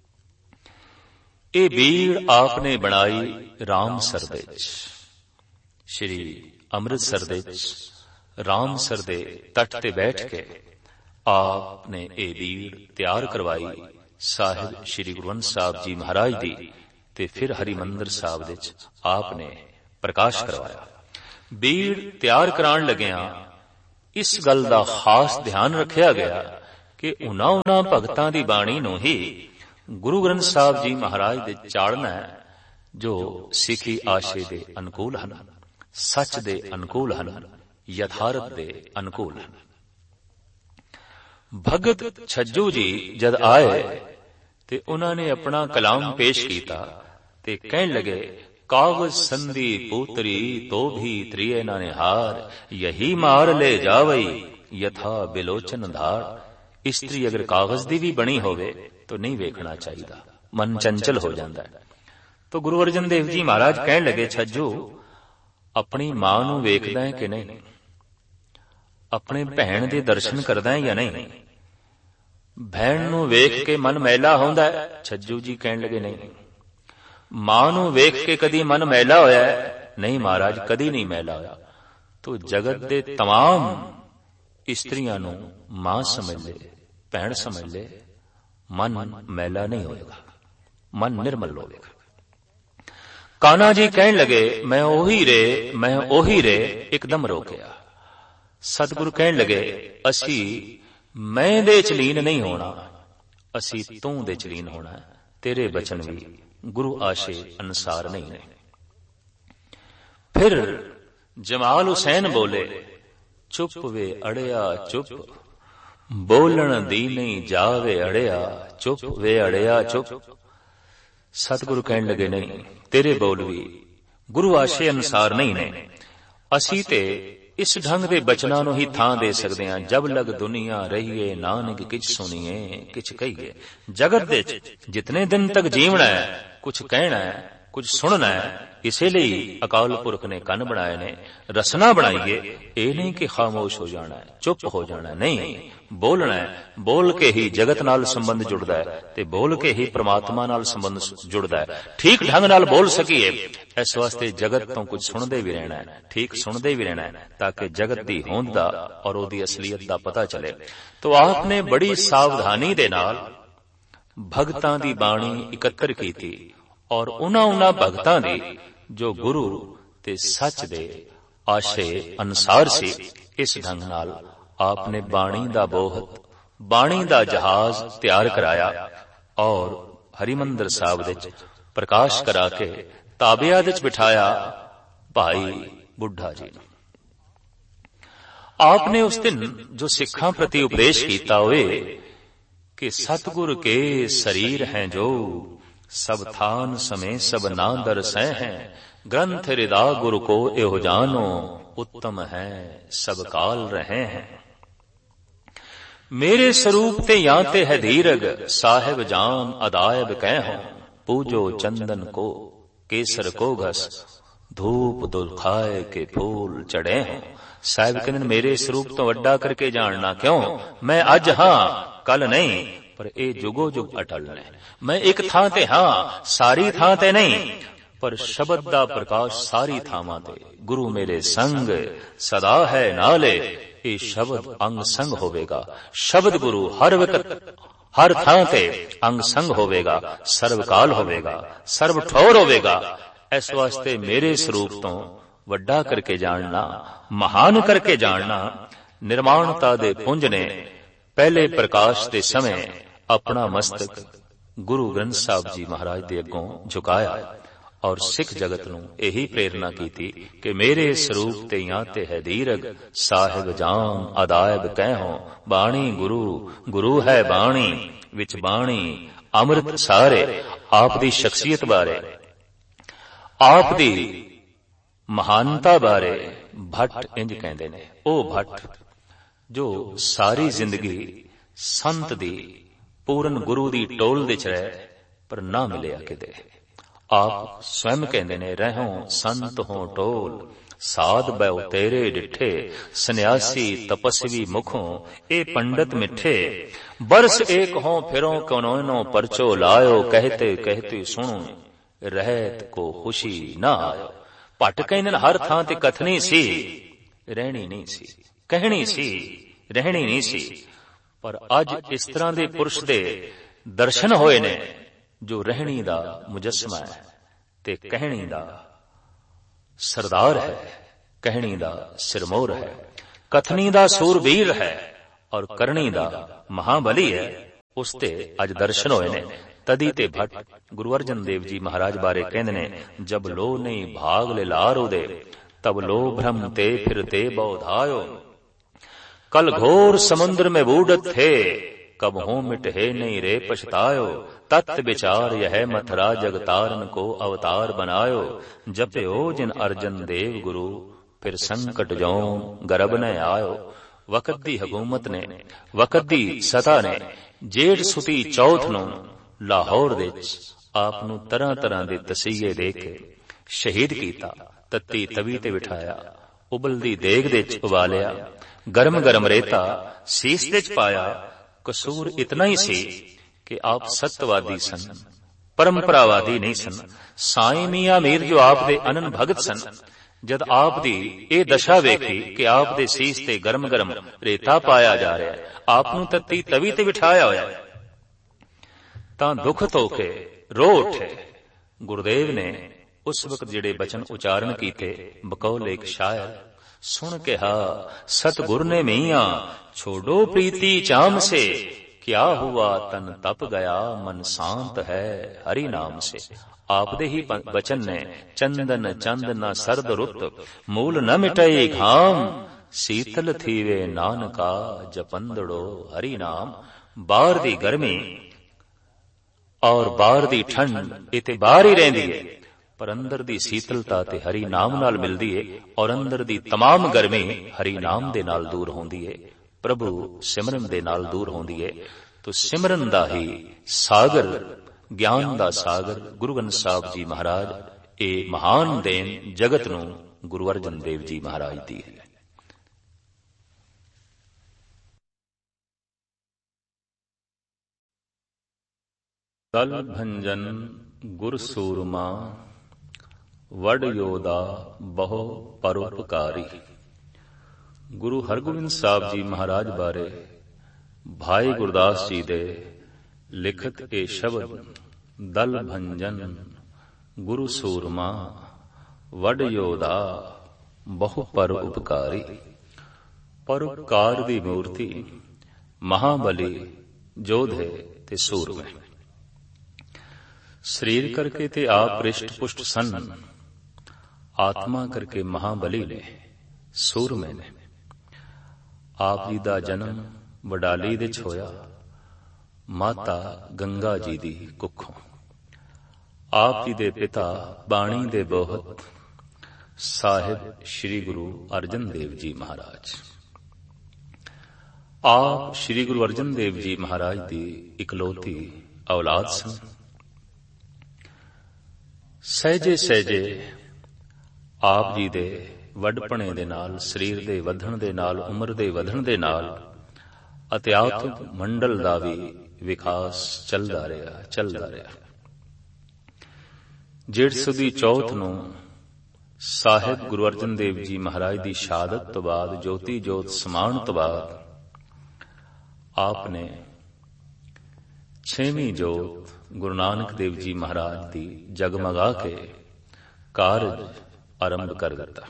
ये बीड़ आपने बनाई रामसर दे विच, श्री अमृतसर दे विच रामसर दे तट ते बैठ के आपने ये बीड़ तैयार करवाई साहिब श्री गुरु ग्रंथ साहब जी महाराज दी, ते फिर हरिमंदिर साहब दे विच आपने प्रकाश करवाया। ਬੀੜ ਤਿਆਰ ਕਰਾਉਣ ਲੱਗਿਆਂ ਇਸ ਗੱਲ ਦਾ ਖਾਸ ਧਿਆਨ ਰੱਖਿਆ ਗਿਆ ਕਿ ਉਹਨਾਂ ਉਹਨਾਂ ਭਗਤਾਂ ਦੀ ਬਾਣੀ ਨੂੰ ਹੀ ਗੁਰੂ ਗ੍ਰੰਥ ਸਾਹਿਬ ਜੀ ਮਹਾਰਾਜ ਦੇ ਚਾੜਨਾ ਹੈ ਜੋ ਸਿੱਖੀ ਆਸ਼ੇ ਦੇ ਅਨੁਕੂਲ ਹਨ, ਸੱਚ ਦੇ ਅਨੁਕੂਲ ਹਨ, ਯਥਾਰਥ ਦੇ ਅਨੁਕੂਲ ਹਨ। ਭਗਤ ਛੱਜੂ ਜੀ ਜਦ ਆਏ ਤੇ ਉਹਨਾਂ ਨੇ ਆਪਣਾ ਕਲਾਮ ਪੇਸ਼ ਕੀਤਾ ਤੇ ਕਹਿਣ ਲਗੇ, ਕਾਗਜ਼ ਸੰਧੀ ਪੂਤਰੀ ਤੋ ਵੀ ਤ੍ਰਿਏ ਨਾ ਨਿਹਾਰ, ਯਹੀ ਮਾਰ ਲੈ ਜਾਵਈ ਯਥਾ ਬਿਲੋਚਨ ਧਾਰ। ਇਸਤਰੀ ਅਗਰ ਕਾਗਜ਼ ਦੀ ਵੀ ਬਣੀ ਹੋਵੇ ਤਾਂ ਨਹੀਂ ਵੇਖਣਾ ਚਾਹੀਦਾ, ਮਨ ਚੰਚਲ ਹੋ ਜਾਂਦਾ ਹੈ। ਤਾਂ ਗੁਰੂ ਅਰਜਨ ਦੇਵ ਜੀ ਮਹਾਰਾਜ ਕਹਿਣ ਲਗੇ, ਛੱਜੂ ਆਪਣੀ ਮਾਂ ਨੂੰ ਵੇਖਦਾ ਹੈ ਕਿ ਨਹੀਂ, ਆਪਣੇ ਭੈਣ ਦੇ ਦਰਸ਼ਨ ਕਰਦਾ ਹੈ ਜਾਂ ਨਹੀਂ, ਭੈਣ ਨੂੰ ਵੇਖ ਕੇ ਮਨ ਮੈਲਾ ਹੁੰਦਾ ਹੈ? ਛੱਜੂ ਜੀ ਕਹਿਣ ਲਗੇ, ਨਹੀਂ। ਮਾਂ ਨੂੰ ਵੇਖ ਕੇ ਕਦੀ ਮਨ ਮੈਲਾ ਹੋਇਆ ਹੈ? ਨਹੀਂ ਮਹਾਰਾਜ, ਕਦੀ ਨਹੀਂ ਮੈਲਾ ਹੋਇਆ। ਤੋ ਜਗਤ ਦੇ तमाम ਇਸਤਰੀਆਂ ਨੂੰ ਮਾਂ ਸਮਝ ਲੈ, ਭੈਣ ਸਮਝ ਲੈ, ਮਨ ਮੈਲਾ ਨਹੀਂ ਹੋਏਗਾ, ਮਨ ਨਿਰਮਲ ਹੋਵੇਗਾ। ਕਾਨਾ ਜੀ ਕਹਿਣ ਲਗੇ, ਮੈਂ ਉਹੀ ਰੇ, ਮੈਂ ਉਹੀ ਰੇ, ਇੱਕਦਮ ਰੋਕਿਆ। ਸਤਿਗੁਰੂ ਕਹਿਣ ਲਗੇ, ਅਸੀਂ ਮੈਂ ਦੇ ਚ ਲੀਨ ਨਹੀਂ ਹੋਣਾ, ਅਸੀਂ ਤੂੰ ਦੇ ਚ ਲੀਨ ਹੋਣਾ। ਤੇਰੇ ਬਚਨ ਵੀ ਗੁਰੂ ਆਸ਼ੇ ਅਨੁਸਾਰ ਨਹੀਂ ਨੇ। ਫਿਰ ਜਮਾਲ ਹੁਸੈਨ ਬੋਲੇ, ਚੁੱਪ ਵੇ ਅੜਿਆ ਚੁੱਪ, ਬੋਲਣ ਦੀ ਨਹੀਂ ਜਾਵੇ ਅੜਿਆ, ਚੁੱਪ ਵੇ ਅੜਿਆ ਚੁੱਪ। ਸਤਿਗੁਰੂ ਕਹਿਣ ਲਗੇ, ਨਹੀਂ, ਤੇਰੇ ਬੋਲ ਵੀ ਗੁਰੂ ਆਸ਼ੇ ਅਨੁਸਾਰ ਨਹੀਂ ਨੇ। ਅਸੀਂ ਤੇ ਇਸ ਢੰਗ ਦੇ ਬਚਨਾਂ ਨੂੰ ਹੀ ਥਾਂ ਦੇ ਸਕਦੇ ਹਾਂ, ਜਬ ਲਗ ਦੁਨੀਆ ਰਹੀਏ ਨਾਨਕ ਕਿਛ ਸੁਣੀਏ ਕਿਛ ਕਹੀਏ। ਜਗਤ ਦੇ ਜਿਤਨੇ ਦਿਨ ਤੱਕ ਜੀਵਣਾ ਹੈ, ਕੁਛ ਕਹਿਣਾ ਹੈ, ਕੁਝ ਸੁਣਨਾ ਹੈ। ਇਸੇ ਲਈ ਅਕਾਲ ਪੁਰਖ ਨੇ ਕੰਨ ਬਣਾਏ ਨੇ, ਰਸਨਾ ਬਣਾਈਏ। ਇਹ ਨਹੀਂ ਕਿ ਖਾਮੋਸ਼ ਹੋ ਜਾਣਾ ਹੈ, ਚੁੱਪ ਹੋ ਜਾਣਾ ਹੈ, ਨਹੀਂ, ਬੋਲਣਾ ਹੈ। ਬੋਲ ਕੇ ਹੀ ਜਗਤ ਨਾਲ ਸੰਬੰਧ ਜੁੜਦਾ ਹੈ ਤੇ ਬੋਲ ਕੇ ਹੀ ਪ੍ਰਮਾਤਮਾ ਨਾਲ ਸੰਬੰਧ ਜੁੜਦਾ ਹੈ। ਠੀਕ ਢੰਗ ਨਾਲ ਬੋਲ ਸਕੀਏ, ਇਸ ਵਾਸਤੇ ਜਗਤ ਤੋਂ ਕੁਝ ਸੁਣਦੇ ਵੀ ਰਹਿਣਾ ਹੈ, ਠੀਕ ਸੁਣਦੇ ਵੀ ਰਹਿਣਾ ਹੈ, ਤਾਂ ਕਿ ਜਗਤ ਦੀ ਹੋਂਦ ਦਾ ਔਰ ਉਹਦੀ ਅਸਲੀਅਤ ਦਾ ਪਤਾ ਚਲੇ। ਤੋ ਆਪ ਨੇ ਬੜੀ ਸਾਵਧਾਨੀ ਦੇ ਨਾਲ ਭਗਤਾਂ ਦੀ ਬਾਣੀ ਇਕੱਤਰ ਕੀਤੀ ਔਰ ਉਹਨਾਂ ਉਹਨਾਂ ਭਗਤਾਂ ਦੀ ਜੋ ਗੁਰੂ ਤੇ ਸੱਚ ਦੇ ਆਸ਼ੇ ਅਨੁਸਾਰ ਸੀ, ਇਸ ਢੰਗ ਨਾਲ ਆਪ ਨੇ ਬਾਣੀ ਦਾ ਬੋਹਤ, ਬਾਣੀ ਦਾ ਜਹਾਜ਼ ਤਿਆਰ ਕਰਾਇਆ ਔਰ ਹਰਿਮੰਦਰ ਸਾਹਿਬ ਵਿੱਚ ਪ੍ਰਕਾਸ਼ ਕਰਾ ਕੇ ਤਾਬਿਆਂ ਵਿੱਚ ਬਿਠਾਇਆ ਭਾਈ ਬੁੱਢਾ ਜੀ ਨੂੰ। ਆਪ ਨੇ ਉਸ ਦਿਨ ਜੋ ਸਿੱਖਾਂ ਪ੍ਰਤੀ ਉਪਦੇਸ਼ ਕੀਤਾ ਹੋਏ ਕਿ ਸਤਿਗੁਰ ਕੇ ਸਰੀਰ ਹੈ ਜੋ, ਸਭ ਥਾਨ ਸਮੇਂ ਸਭ ਨਾ ਦਰਸੈ ਹੈ, ਗ੍ਰੰਥ ਰਿਦਾ ਗੁਰੂ ਕੋ ਇਹੋ ਜਾਨੋ, ਉੱਤਮ ਹੈ ਸਭ ਕਾਲ ਰਹੇ ਹੈ। ਮੇਰੇ ਸਰੂਪ ਤੇ ਜਾਂ ਤੇ ਹੈ ਧੀਰਗ, ਸਾਹਿਬ ਜਾਮ ਅਦਾਇਬ ਕਹਿ ਹੋ, ਪੂਜੋ ਚੰਦਨ को केसर को घस, धूप दुखाए के फूल चढ़े हो। ਸਾਹਿਬ ਕਹਿੰਦੇ ਮੇਰੇ ਸਰੂਪ ਤੋਂ ਵੱਡਾ ਕਰਕੇ ਜਾਣਨਾ ਕਿਉਂ? ਮੈਂ ਅੱਜ ਹਾਂ, ਕੱਲ ਨਹੀਂ, ਪਰ ਇਹ ਜੁਗੋ ਜੁਗ ਅਟਲ ਨੇ। ਮੈਂ ਇੱਕ ਥਾਂ ਤੇ ਹਾਂ, ਸਾਰੀ ਥਾਂ ਤੇ ਨਹੀਂ, ਪਰ ਸ਼ਬਦ ਦਾ ਪ੍ਰਕਾਸ਼ ਸਾਰੀ ਥਾਵਾਂ ਤੇ। ਗੁਰੂ ਮੇਰੇ ਸੰਗ ਸਦਾ ਹੈ ਨਾਲੇ, ਇਹ ਸ਼ਬਦ ਅੰਗ ਸੰਗ ਹੋਵੇਗਾ। ਸ਼ਬਦ ਗੁਰੂ ਹਰ ਵਕਤ ਹਰ ਥਾਂ ਤੇ ਅੰਗ ਸੰਗ ਹੋਵੇਗਾ, ਸਰਵਕਾਲ ਹੋਵੇਗਾ, ਸਰਵ ਠੌਰ ਹੋਵੇਗਾ। ਇਸ ਵਾਸਤੇ ਮੇਰੇ ਸਰੂਪ ਤੋਂ ਵੱਡਾ ਕਰਕੇ ਜਾਣਨਾ, ਮਹਾਨ ਕਰਕੇ ਜਾਣਨਾ। ਨਿਰਮਾਣਤਾ ਦੇ ਪੁੰਜ ਨੇ ਪਹਿਲੇ ਪ੍ਰਕਾਸ਼ ਦੇ ਸਮੇਂ ਆਪਣਾ ਮਸਤਕ ਗੁਰੂ ਗ੍ਰੰਥ ਸਾਹਿਬ ਜੀ ਮਹਾਰਾਜ ਦੇ ਅੱਗੋਂ ਝੁਕਾਇਆ ਔਰ ਸਿੱਖ ਜਗਤ ਨੂੰ ਇਹੀ ਪ੍ਰੇਰਨਾ ਕੀਤੀ ਕਿ ਮੇਰੇ ਸਰੂਪ ਤੇ ਜਾਂ ਤੇ ਹੈ ਦੀਰਗ, ਸਾਹਿਬ ਜਾਮ ਅਦਾਇਬ ਕਹਿਓ, ਬਾਣੀ ਗੁਰੂ, ਗੁਰੂ ਹੈ ਬਾਣੀ, ਵਿੱਚ ਬਾਣੀ ਅੰਮ੍ਰਿਤ ਸਾਰੇ। ਆਪ ਦੀ ਸ਼ਖਸੀਅਤ ਬਾਰੇ, ਆਪ ਦੀ ਮਹਾਨਤਾ ਬਾਰੇ ਭੱਟ ਇੰਜ ਕਹਿੰਦੇ ਨੇ, ਉਹ ਭੱਟ ਜੋ ਸਾਰੀ ਜ਼ਿੰਦਗੀ ਸੰਤ ਦੀ, ਪੂਰਨ ਗੁਰੂ ਦੀ ਟੋਲ ਵਿੱਚ ਰਹੇ ਪਰ ਨਾ ਮਿਲਿਆ ਕਿਤੇ। ਆਪ ਸਵੈਮ ਕਹਿੰਦੇ ਨੇ, ਰਹੋ ਸੰਤ ਹੋ ਟੋਲ, ਸਾਧ ਬੈਉ ਤੇਰੇ ਡਿਠੇ, ਸੰਨਿਆਸੀ ਤਪਸਵੀ ਮੁਖੋਂ ਇਹ ਪੰਡਤ ਮਿੱਠੇ, ਬਰਸ ਏਕ ਹੋ ਫਿਰੋਂ ਕਨੋਨੋ ਪਰਚੋ ਲਾਇਓ, कहते कहते ਸੁਣੋ ਰਹਿਤ ਕੋ ਖੁਸ਼ੀ ਨਾ ਆਇਓ। ਭੱਟ ਕਹਿੰਦੇ ਨੇ ਹਰ ਥਾਂ ਤੇ ਕਥਨੀ ਸੀ, ਰਹਿਣੀ ਨਹੀਂ ਸੀ, ਕਹਿਣੀ ਸੀ, ਰਹਿਣੀ ਨਹੀਂ ਸੀ। ਪਰ ਅੱਜ ਇਸ ਤਰ੍ਹਾਂ ਦੇ ਪੁਰਸ਼ ਦੇ ਦਰਸ਼ਨ ਹੋਏ ਨੇ ਜੋ ਰਹਿਣੀ ਦਾ ਮੁਜੱਸਮਾ ਹੈ ਤੇ ਕਹਿਣੀ ਦਾ ਸਰਦਾਰ ਹੈ। ਕਹਿਣੀ ਦਾ ਸਿਰਮੌਰ ਹੈ, ਕਥਨੀ ਦਾ ਸੂਰਬੀਰ ਹੈ ਔਰ ਕਰਨੀ ਦਾ ਮਹਾਬਲੀ ਹੈ। ਉਸ ਤੇ ਅੱਜ ਦਰਸ਼ਨ ਹੋਏ ਨੇ। ਤਦੀ ਤੇ ਭੱਟ ਗੁਰੂ ਅਰਜਨ ਦੇਵ ਜੀ ਮਹਾਰਾਜ ਬਾਰੇ ਕਹਿੰਦੇ ਨੇ, ਜਬ ਲੋ ਨਹੀਂ ਭਾਗ ਲੈ ਲਾਰੋ ਦੇ, ਤਬ ਲੋ ਭ੍ਰਮ ਤੇ ਫਿਰਤੇ ਬੌਧਾਇਓ। कल घोर समुद्र में बूढ़त थे, कब हो मिटे नहीं रे पछतायो। तत् विचार यह मथुरा जगतारन को अवतार बनायो। जपयो जिन अर्जन देव गुरु, फिर संकट जौन गर्भ न आयो। वक़्त दी हकूमत ने, वक़्त दी सता ने जेठ सुती चौथ ਨੂੰ ਲਾਹੌਰ ਵਿੱਚ ਆਪ ਨੂੰ ਤਰ੍ਹਾਂ ਤਰ੍ਹਾਂ ਦੇ ਤਸੀਹੇ ਦੇ ਕੇ ਸ਼ਹੀਦ ਕੀਤਾ। ਤੱਤੀ ਤਵੀ ਤੇ ਬਿਠਾਇਆ, ਉਬਲਦੀ ਦੇਗ ਦੇ ਚ ਉਬਾਲਿਆ, ਗਰਮ ਗਰਮ ਰੇਤਾ ਸੀਸ ਦੇ ਚ ਪਾਇਆ। ਕਸੂਰ ਇਤਨਾ ਹੀ ਸੀ ਕਿ ਆਪ ਸਤਵਾਦੀ ਸਨ, ਪਰੰਪਰਾਵਾਦੀ ਨਹੀਂ ਸਨ। ਸਾਈਂ ਮੀਆਂ ਮੀਰ ਜੋ ਆਪ ਦੇ ਅਨਨ ਭਗਤ ਸਨ, ਜਦ ਆਪ ਦੀ ਇਹ ਦਸ਼ਾ ਵੇਖੀ ਕਿ ਆਪ ਦੇ ਸੀਸ ਤੇ ਗਰਮ ਗਰਮ ਰੇਤਾ ਪਾਇਆ ਜਾ ਰਿਹਾ, ਆਪ ਨੂੰ ਤੱਤੀ ਤਵੀ ਤੇ ਬਿਠਾਇਆ ਹੋਇਆ, ਤਾਂ ਦੁੱਖ ਧੋ ਕੇ ਰੋ ਉੱਠੇ। ਗੁਰਦੇਵ ਨੇ ਉਸ ਵਕਤ ਜਿਹੜੇ ਬਚਨ ਉਚਾਰਨ ਕੀਤੇ, ਬਕੌਲ ਇੱਕ ਸ਼ਾਇਰ ਸੁਣ ਕਿਹਾ, ਸਤਗੁਰ ਨੇ ਮੀਆਂ ਛੋੜੋ ਪ੍ਰੀਤੀ ਚਾਮ ਸੇ, ਕਿਆ ਹੁਆ ਤਨ ਤਪ ਗਿਆ ਮਨ ਸ਼ਾਂਤ ਹੈ ਹਰੀ ਨਾਮ ਸੇ। ਆਪ ਦੇ ਹੀ ਬਚਨ ਨੇ, ਚੰਦਨ ਚੰਦ ਨਾ ਸਰਦ ਰੁੱਤ, ਮੂਲ ਨ ਮਿਟਾਈ ਘਾਮ, ਸੀਤਲ ਥੀਵੇ ਨਾਨਕਾ ਜਪੰਦੜੋ ਹਰੀ ਨਾਮ। ਬਾਹਰ ਦੀ ਗਰਮੀ ਔਰ ਬਾਹਰ ਦੀ ਠੰਡ ਇਹ ਤੇ ਬਾਹਰ ਹੀ ਰਹਿੰਦੀ ਹੈ, ਪਰ ਅੰਦਰ ਦੀ ਸੀਤਲਤਾ ਤੇ ਹਰੀ ਨਾਮ ਨਾਲ ਮਿਲਦੀ ਹੈ, ਔਰ ਅੰਦਰ ਦੀ तमाम ਗਰਮੀ ਹਰੀ ਨਾਮ ਦੇ ਨਾਲ ਦੂਰ ਹੁੰਦੀ ਹੈ, ਪ੍ਰਭੂ ਸਿਮਰਨ ਦੇ ਨਾਲ ਦੂਰ ਹੁੰਦੀ ਹੈ। ਤੋ ਸਿਮਰਨ ਦਾ ਹੀ ਸਾਗਰ, ਗਿਆਨ ਦਾ ਸਾਗਰ ਗੁਰੂ ਗ੍ਰੰਥ ਸਾਹਿਬ ਜੀ ਮਹਾਰਾਜ, ਇਹ ਮਹਾਨ ਦੇਣ ਜਗਤ ਨੂੰ ਗੁਰੂ ਅਰਜਨ ਦੇਵ ਜੀ ਮਹਾਰਾਜ ਦੀ ਹੈ। ਦਲ ਭੰਜਨ ਗੁਰ ਸੂਰਮਾ, ਵਡ ਯੋਧਾ ਬਹੁ ਪਰਉਪਕਾਰੀ। ਗੁਰੂ ਹਰਗੋਬਿੰਦ ਸਾਹਿਬ ਜੀ ਮਹਾਰਾਜ ਬਾਰੇ ਭਾਈ ਗੁਰਦਾਸ ਜੀ ਦੇ ਲਿਖਤ ਇਹ ਸ਼ਬਦ, ਦਲ ਭੰਜਨ ਗੁਰੂ ਸੂਰਮਾ, ਵਡ ਯੋਧਾ ਬਹੁ ਪਰਉਪਕਾਰੀ। ਪਰਉਪਕਾਰ ਦੀ ਮੂਰਤੀ, ਮਹਾਬਲੀ, ਯੋਧੇ ਤੇ ਸੂਰਮੇ। ਸਰੀਰ ਕਰਕੇ ਤੇ ਆਪ ਰਿਸ਼ਟ ਪੁਸ਼ਟ ਸਨ, ਆਤਮਾ ਕਰਕੇ ਮਹਾਬਲੀ ਨੇ, ਸੂਰਮੇ ਨੇ। ਆਪ ਜੀ ਦਾ ਜਨਮ ਵਡਾਲੀ ਵਿੱਚ ਹੋਇਆ, ਮਾਤਾ ਗੰਗਾ ਜੀ ਦੀ ਕੁੱਖੋਂ। ਆਪ ਜੀ ਦੇ ਪਿਤਾ ਬਾਣੀ ਦੇ ਬੋਹਤ ਸਾਹਿਬ ਸ੍ਰੀ ਗੁਰੂ ਅਰਜਨ ਦੇਵ ਜੀ ਮਹਾਰਾਜ। ਆਪ ਸ੍ਰੀ ਗੁਰੂ ਅਰਜਨ ਦੇਵ ਜੀ ਮਹਾਰਾਜ ਦੀ ਇਕਲੌਤੀ ਔਲਾਦ ਸਨ। ਸਹਿਜੇ ਸਹਿਜੇ ਆਪ ਜੀ ਦੇ ਵੱਡਪਣੇ ਦੇ ਨਾਲ, ਸਰੀਰ ਦੇ ਵਧਣ ਦੇ ਨਾਲ, ਉਮਰ ਦੇ ਵਧਣ ਦੇ ਨਾਲ ਅਧਿਆਤਮਿਕ ਮੰਡਲ ਦਾ ਵੀ ਵਿਕਾਸ ਚੱਲਦਾ ਰਿਹਾ ਚੱਲਦਾ ਰਿਹਾ ਜੇਠ ਸੁਦੀ ਚੌਥ ਨੂੰ ਸਾਹਿਬ ਗੁਰੂ ਅਰਜਨ ਦੇਵ ਜੀ ਮਹਾਰਾਜ ਦੀ ਸ਼ਹਾਦਤ ਤੋਂ ਬਾਅਦ, ਜੋਤੀ ਜੋਤ ਸਮਾਉਣ ਤੋਂ ਬਾਅਦ, ਆਪ ਨੇ ਛੇਵੀਂ ਜੋਤ ਗੁਰੂ ਨਾਨਕ ਦੇਵ ਜੀ ਮਹਾਰਾਜ ਦੀ ਜਗਮਗਾ ਕੇ ਕਾਰਜ ਆਰੰਭ ਕਰ ਦਿੱਤਾ।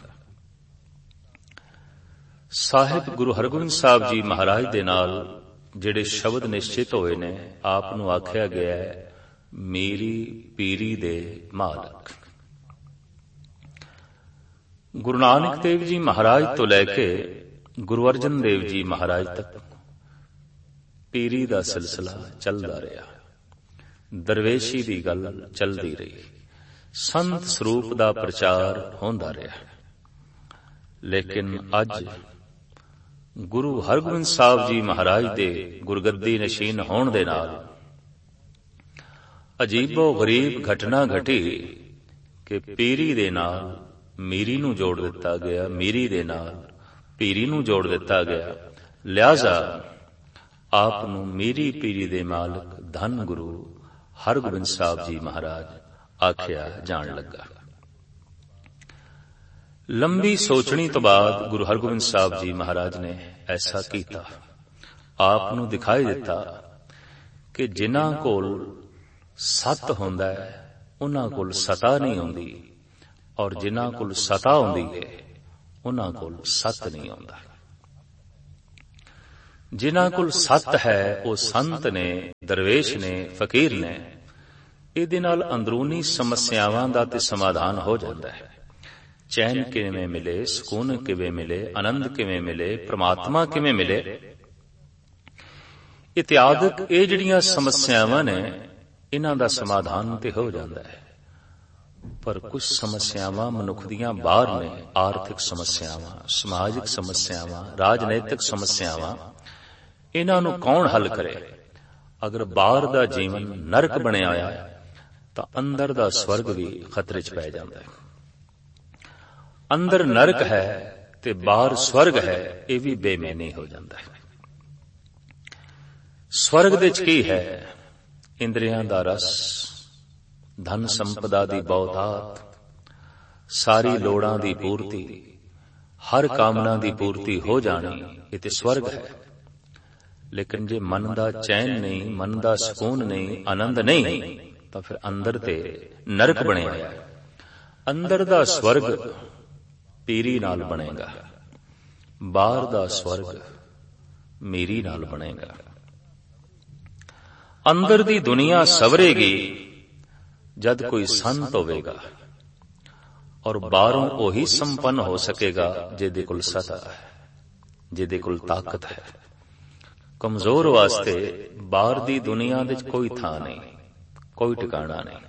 ਸਾਹਿਬ ਗੁਰੂ ਹਰਗੋਬਿੰਦ ਸਾਹਿਬ ਜੀ ਮਹਾਰਾਜ ਦੇ ਨਾਲ ਜਿਹੜੇ ਸ਼ਬਦ ਨਿਸ਼ਚਿਤ ਹੋਏ ਨੇ, ਆਪ ਨੂੰ ਆਖਿਆ ਗਿਆ ਹੈ, ਮੇਰੀ ਪੀਰੀ ਦੇ ਮਾਲਕ। ਗੁਰੂ ਨਾਨਕ ਦੇਵ ਜੀ ਮਹਾਰਾਜ ਤੋਂ ਲੈ ਕੇ ਗੁਰੂ ਅਰਜਨ ਦੇਵ ਜੀ ਮਹਾਰਾਜ ਤੱਕ ਪੀਰੀ ਦਾ ਸਿਲਸਿਲਾ ਚੱਲਦਾ ਰਿਹਾ, ਦਰਵੇਸ਼ੀ ਦੀ ਗੱਲ ਚੱਲਦੀ ਰਹੀ, ਸੰਤ ਸਰੂਪ ਦਾ ਪ੍ਰਚਾਰ ਹੁੰਦਾ ਰਿਹਾ। ਲੇਕਿਨ ਅੱਜ ਗੁਰੂ ਹਰਗੋਬਿੰਦ ਸਾਹਿਬ ਜੀ ਮਹਾਰਾਜ ਦੇ ਗੁਰਗੱਦੀ ਨਸ਼ੀਨ ਹੋਣ ਦੇ ਨਾਲ ਅਜੀਬੋ ਗਰੀਬ ਘਟਨਾ ਘਟੀ ਕਿ ਪੀਰੀ ਦੇ ਨਾਲ ਮੀਰੀ ਨੂੰ ਜੋੜ ਦਿੱਤਾ ਗਿਆ, ਮੀਰੀ ਦੇ ਨਾਲ ਪੀਰੀ ਨੂੰ ਜੋੜ ਦਿੱਤਾ ਗਿਆ। ਲਿਹਾਜ਼ਾ ਆਪ ਨੂੰ ਮੀਰੀ ਪੀਰੀ ਦੇ ਮਾਲਕ ਧੰਨ ਗੁਰੂ ਹਰਗੋਬਿੰਦ ਸਾਹਿਬ ਜੀ ਮਹਾਰਾਜ ਆਖਿਆ ਜਾਣ ਲੱਗਾ। ਲੰਬੀ ਸੋਚਣੀ ਤੋਂ ਬਾਅਦ ਗੁਰੂ ਹਰਗੋਬਿੰਦ ਸਾਹਿਬ ਜੀ ਮਹਾਰਾਜ ਨੇ ਐਸਾ ਕੀਤਾ। ਆਪ ਨੂੰ ਦਿਖਾਈ ਦਿੱਤਾ ਕਿ ਜਿਨ੍ਹਾਂ ਕੋਲ ਸਤ ਹੁੰਦਾ ਹੈ, ਉਹਨਾਂ ਕੋਲ ਸਤਾ ਨਹੀਂ ਹੁੰਦੀ, ਔਰ ਜਿਨ੍ਹਾਂ ਕੋਲ ਸਤਾ ਹੁੰਦੀ ਹੈ, उन्हां कोल सत नहीं आउंदा। जिन्हां कोल सत है वो संत ने, दरवेश ने, फकीर ने। इहदे नाल अंदरूनी समस्यावां दा ते समाधान हो जाता है। चैन किवें मिले, सुकून किवें मिले, आनंद किवें मिले, परमात्मा किवें मिले, इत्यादक ये जिहड़ियां समस्यावां ने इन्हां दा समाधान ते हो जाता है। पर कुछ समस्यावां मनुख दियां बाहर ने। आर्थिक समस्यावां, समाजिक समस्यावां, राजनैतिक समस्यावां, इन्हां नूं कौन हल करे? अगर बाहर दा जीवन नरक बनिया होया तां अंदर दा स्वर्ग भी खतरे च पै जांदा है। अंदर नरक है ते बाहर स्वर्ग है, यह भी बेमैनी हो जाता है। स्वर्ग दे च की है? इंद्रियां दा रस, धन संपदा दी बहुतात, सारी लोड़ां दी पूर्ति, हर कामना दी पूर्ति हो जानी, ये ते स्वर्ग है। लेकिन जे मन दा चैन नहीं, मन दा सुकून नहीं, आनंद नहीं, तो फिर अंदर ते नरक बने होया। अंदर दा स्वर्ग पीरी नाल बनेगा, बाहर दा स्वर्ग मेरी नाल बनेगा। अंदर दी दुनिया सवरेगी जद कोई संत होवेगा, और बाहरों ओही संपन्न हो सकेगा जिहदे कोल सता है, जिहदे कोल ताकत है। कमजोर वास्ते बाहर दी दुनिया दे कोई थां नहीं, कोई ठिकाना नहीं।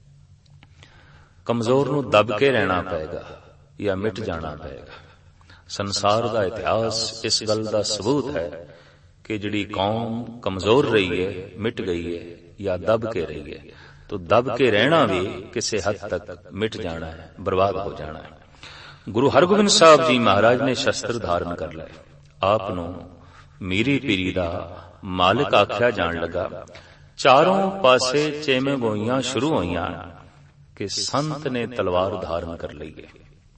कमजोर नूं दब के रहना पेगा या मिट जाना पेगा। संसार दा इतिहास इस गल दा सबूत है कि जिहड़ी कौम कमजोर रही है, मिट गई है, या दब के रही है, तो दब के रहना भी किसी हद तक मिट जाना है, बर्बाद हो जाना है। गुरु हरगोबिंद साहब जी महाराज ने शस्त्र धारण कर लए। आप नूं मीरी पीरी दा मालिक आख्या जान लगा। चारों पासे चेमे गोइयां शुरू होइयां कि संत ने तलवार धारण कर ली है।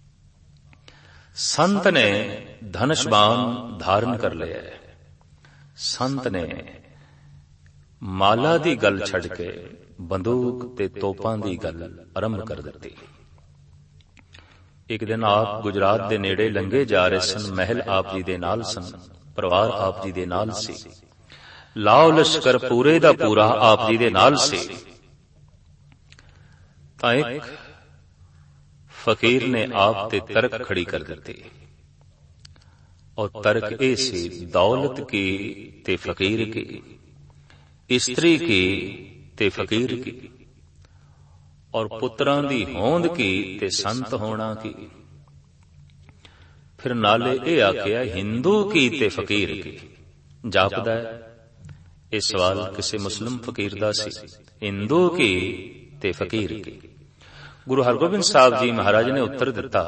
संत ने धनुष बाण धारण कर लिया है। संत ने माला दी गल छड़ के बंदूक ते तोपां दी गल आरंभ कर दी। एक दिन आप गुजरात दे नेड़े लंघे जा रहे सन। महल आप जी दे नाल सन, परिवार आप जी दे नाल सी, लाओ लश्कर पूरे दा पूरा आप जी दे नाल सी। तां एक फकीर ने आप ते तर्क खड़ी कर दी, और तर्क ए सी दौलत की ते फकीर की, स्त्री की ते फकीर की, और पुत्रां दी होंद की ते संत होना की। फिर नाले ए आख्या हिंदू की ते फकीर की। जापदा है ये सवाल किसी मुस्लिम फकीर दा सी। हिंदू की ते फकीर की। गुरु हरगोबिंद साहब जी महाराज ने उत्तर दिता,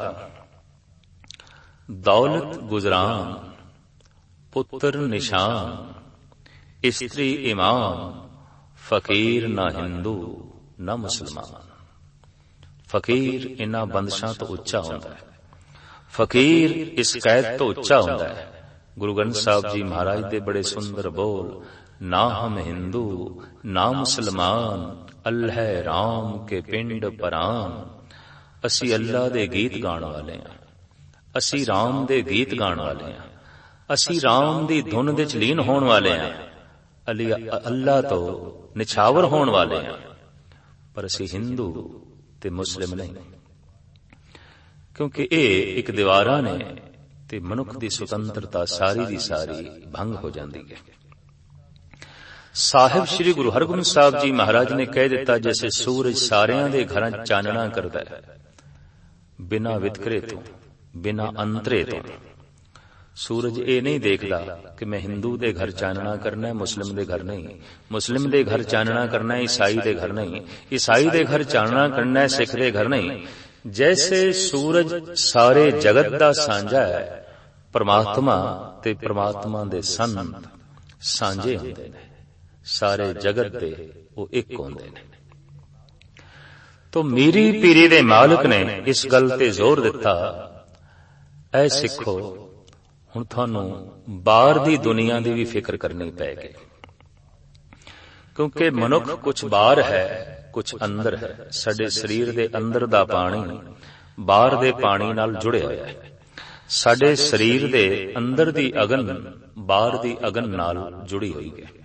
दौलत गुजरान, पुत्र निशान, स्त्री ईमान, फकीर ना हिंदू ना मुसलमान। फकीर इन्हां बंदिशां तो उच्चा होंदा है, फकीर इस कैद तो उच्चा होंदा है। गुरु ग्रंथ साहब जी महाराज दे बड़े सुंदर बोल, ना हम हिंदू ना मुसलमान, अल्लाह राम के पिंड परान। असी अल्लाह दे गीत गाण वाले हैं, असी राम दे गीत गाण वाले हैं, असी राम दी धुन दे च लीन होण वाले हैं, अल्लाह तो निछावर होण वाले हैं। पर असी हिंदू ते मुस्लिम नहीं, क्योंकि ये एक दीवारा ने ते मनुख दी सुतंत्रता सारी दी सारी भंग हो जाती है। साहिब श्री गुरु हरगोबिंद साहब जी महाराज ने कह दिता, जैसे सूरज सारियां दे घरां चानना करदा है, बिना वितकरे तो, बिना अंतरे तो। सूरज ये नहीं देखदा कि मैं हिंदू दे घर चानना करना है, मुस्लिम दे घर नहीं, मुस्लिम दे घर चानना करना है, ईसाई दे घर नहीं, ईसाई दे घर चानना करना है, सिख दे घर नहीं। जैसे सूरज सारे जगत दा सांझा है, परमात्मा ते परमात्मा दे संत सांझे होंदे ने, सारे जगत दे वो एक होंदे ने। तो मीरी पीरी दे मालिक ने इस गल ते जोर दिता, ऐ सिखो हुण तुहानू बाहर दी दुनिया दी भी फिक्र करनी पैगी, क्योंकि मनुख कुछ बाहर है कुछ अंदर है। साडे शरीर दे अंदर दा पानी बाहर दे पानी नाल जुड़िया होया है। ਸਾਡੇ ਸਰੀਰ ਦੇ ਅੰਦਰ ਦੀ ਅਗਨ ਬਾਹਰ ਦੀ ਅਗਨ ਨਾਲ ਜੁੜੀ ਹੋਈ ਹੈ।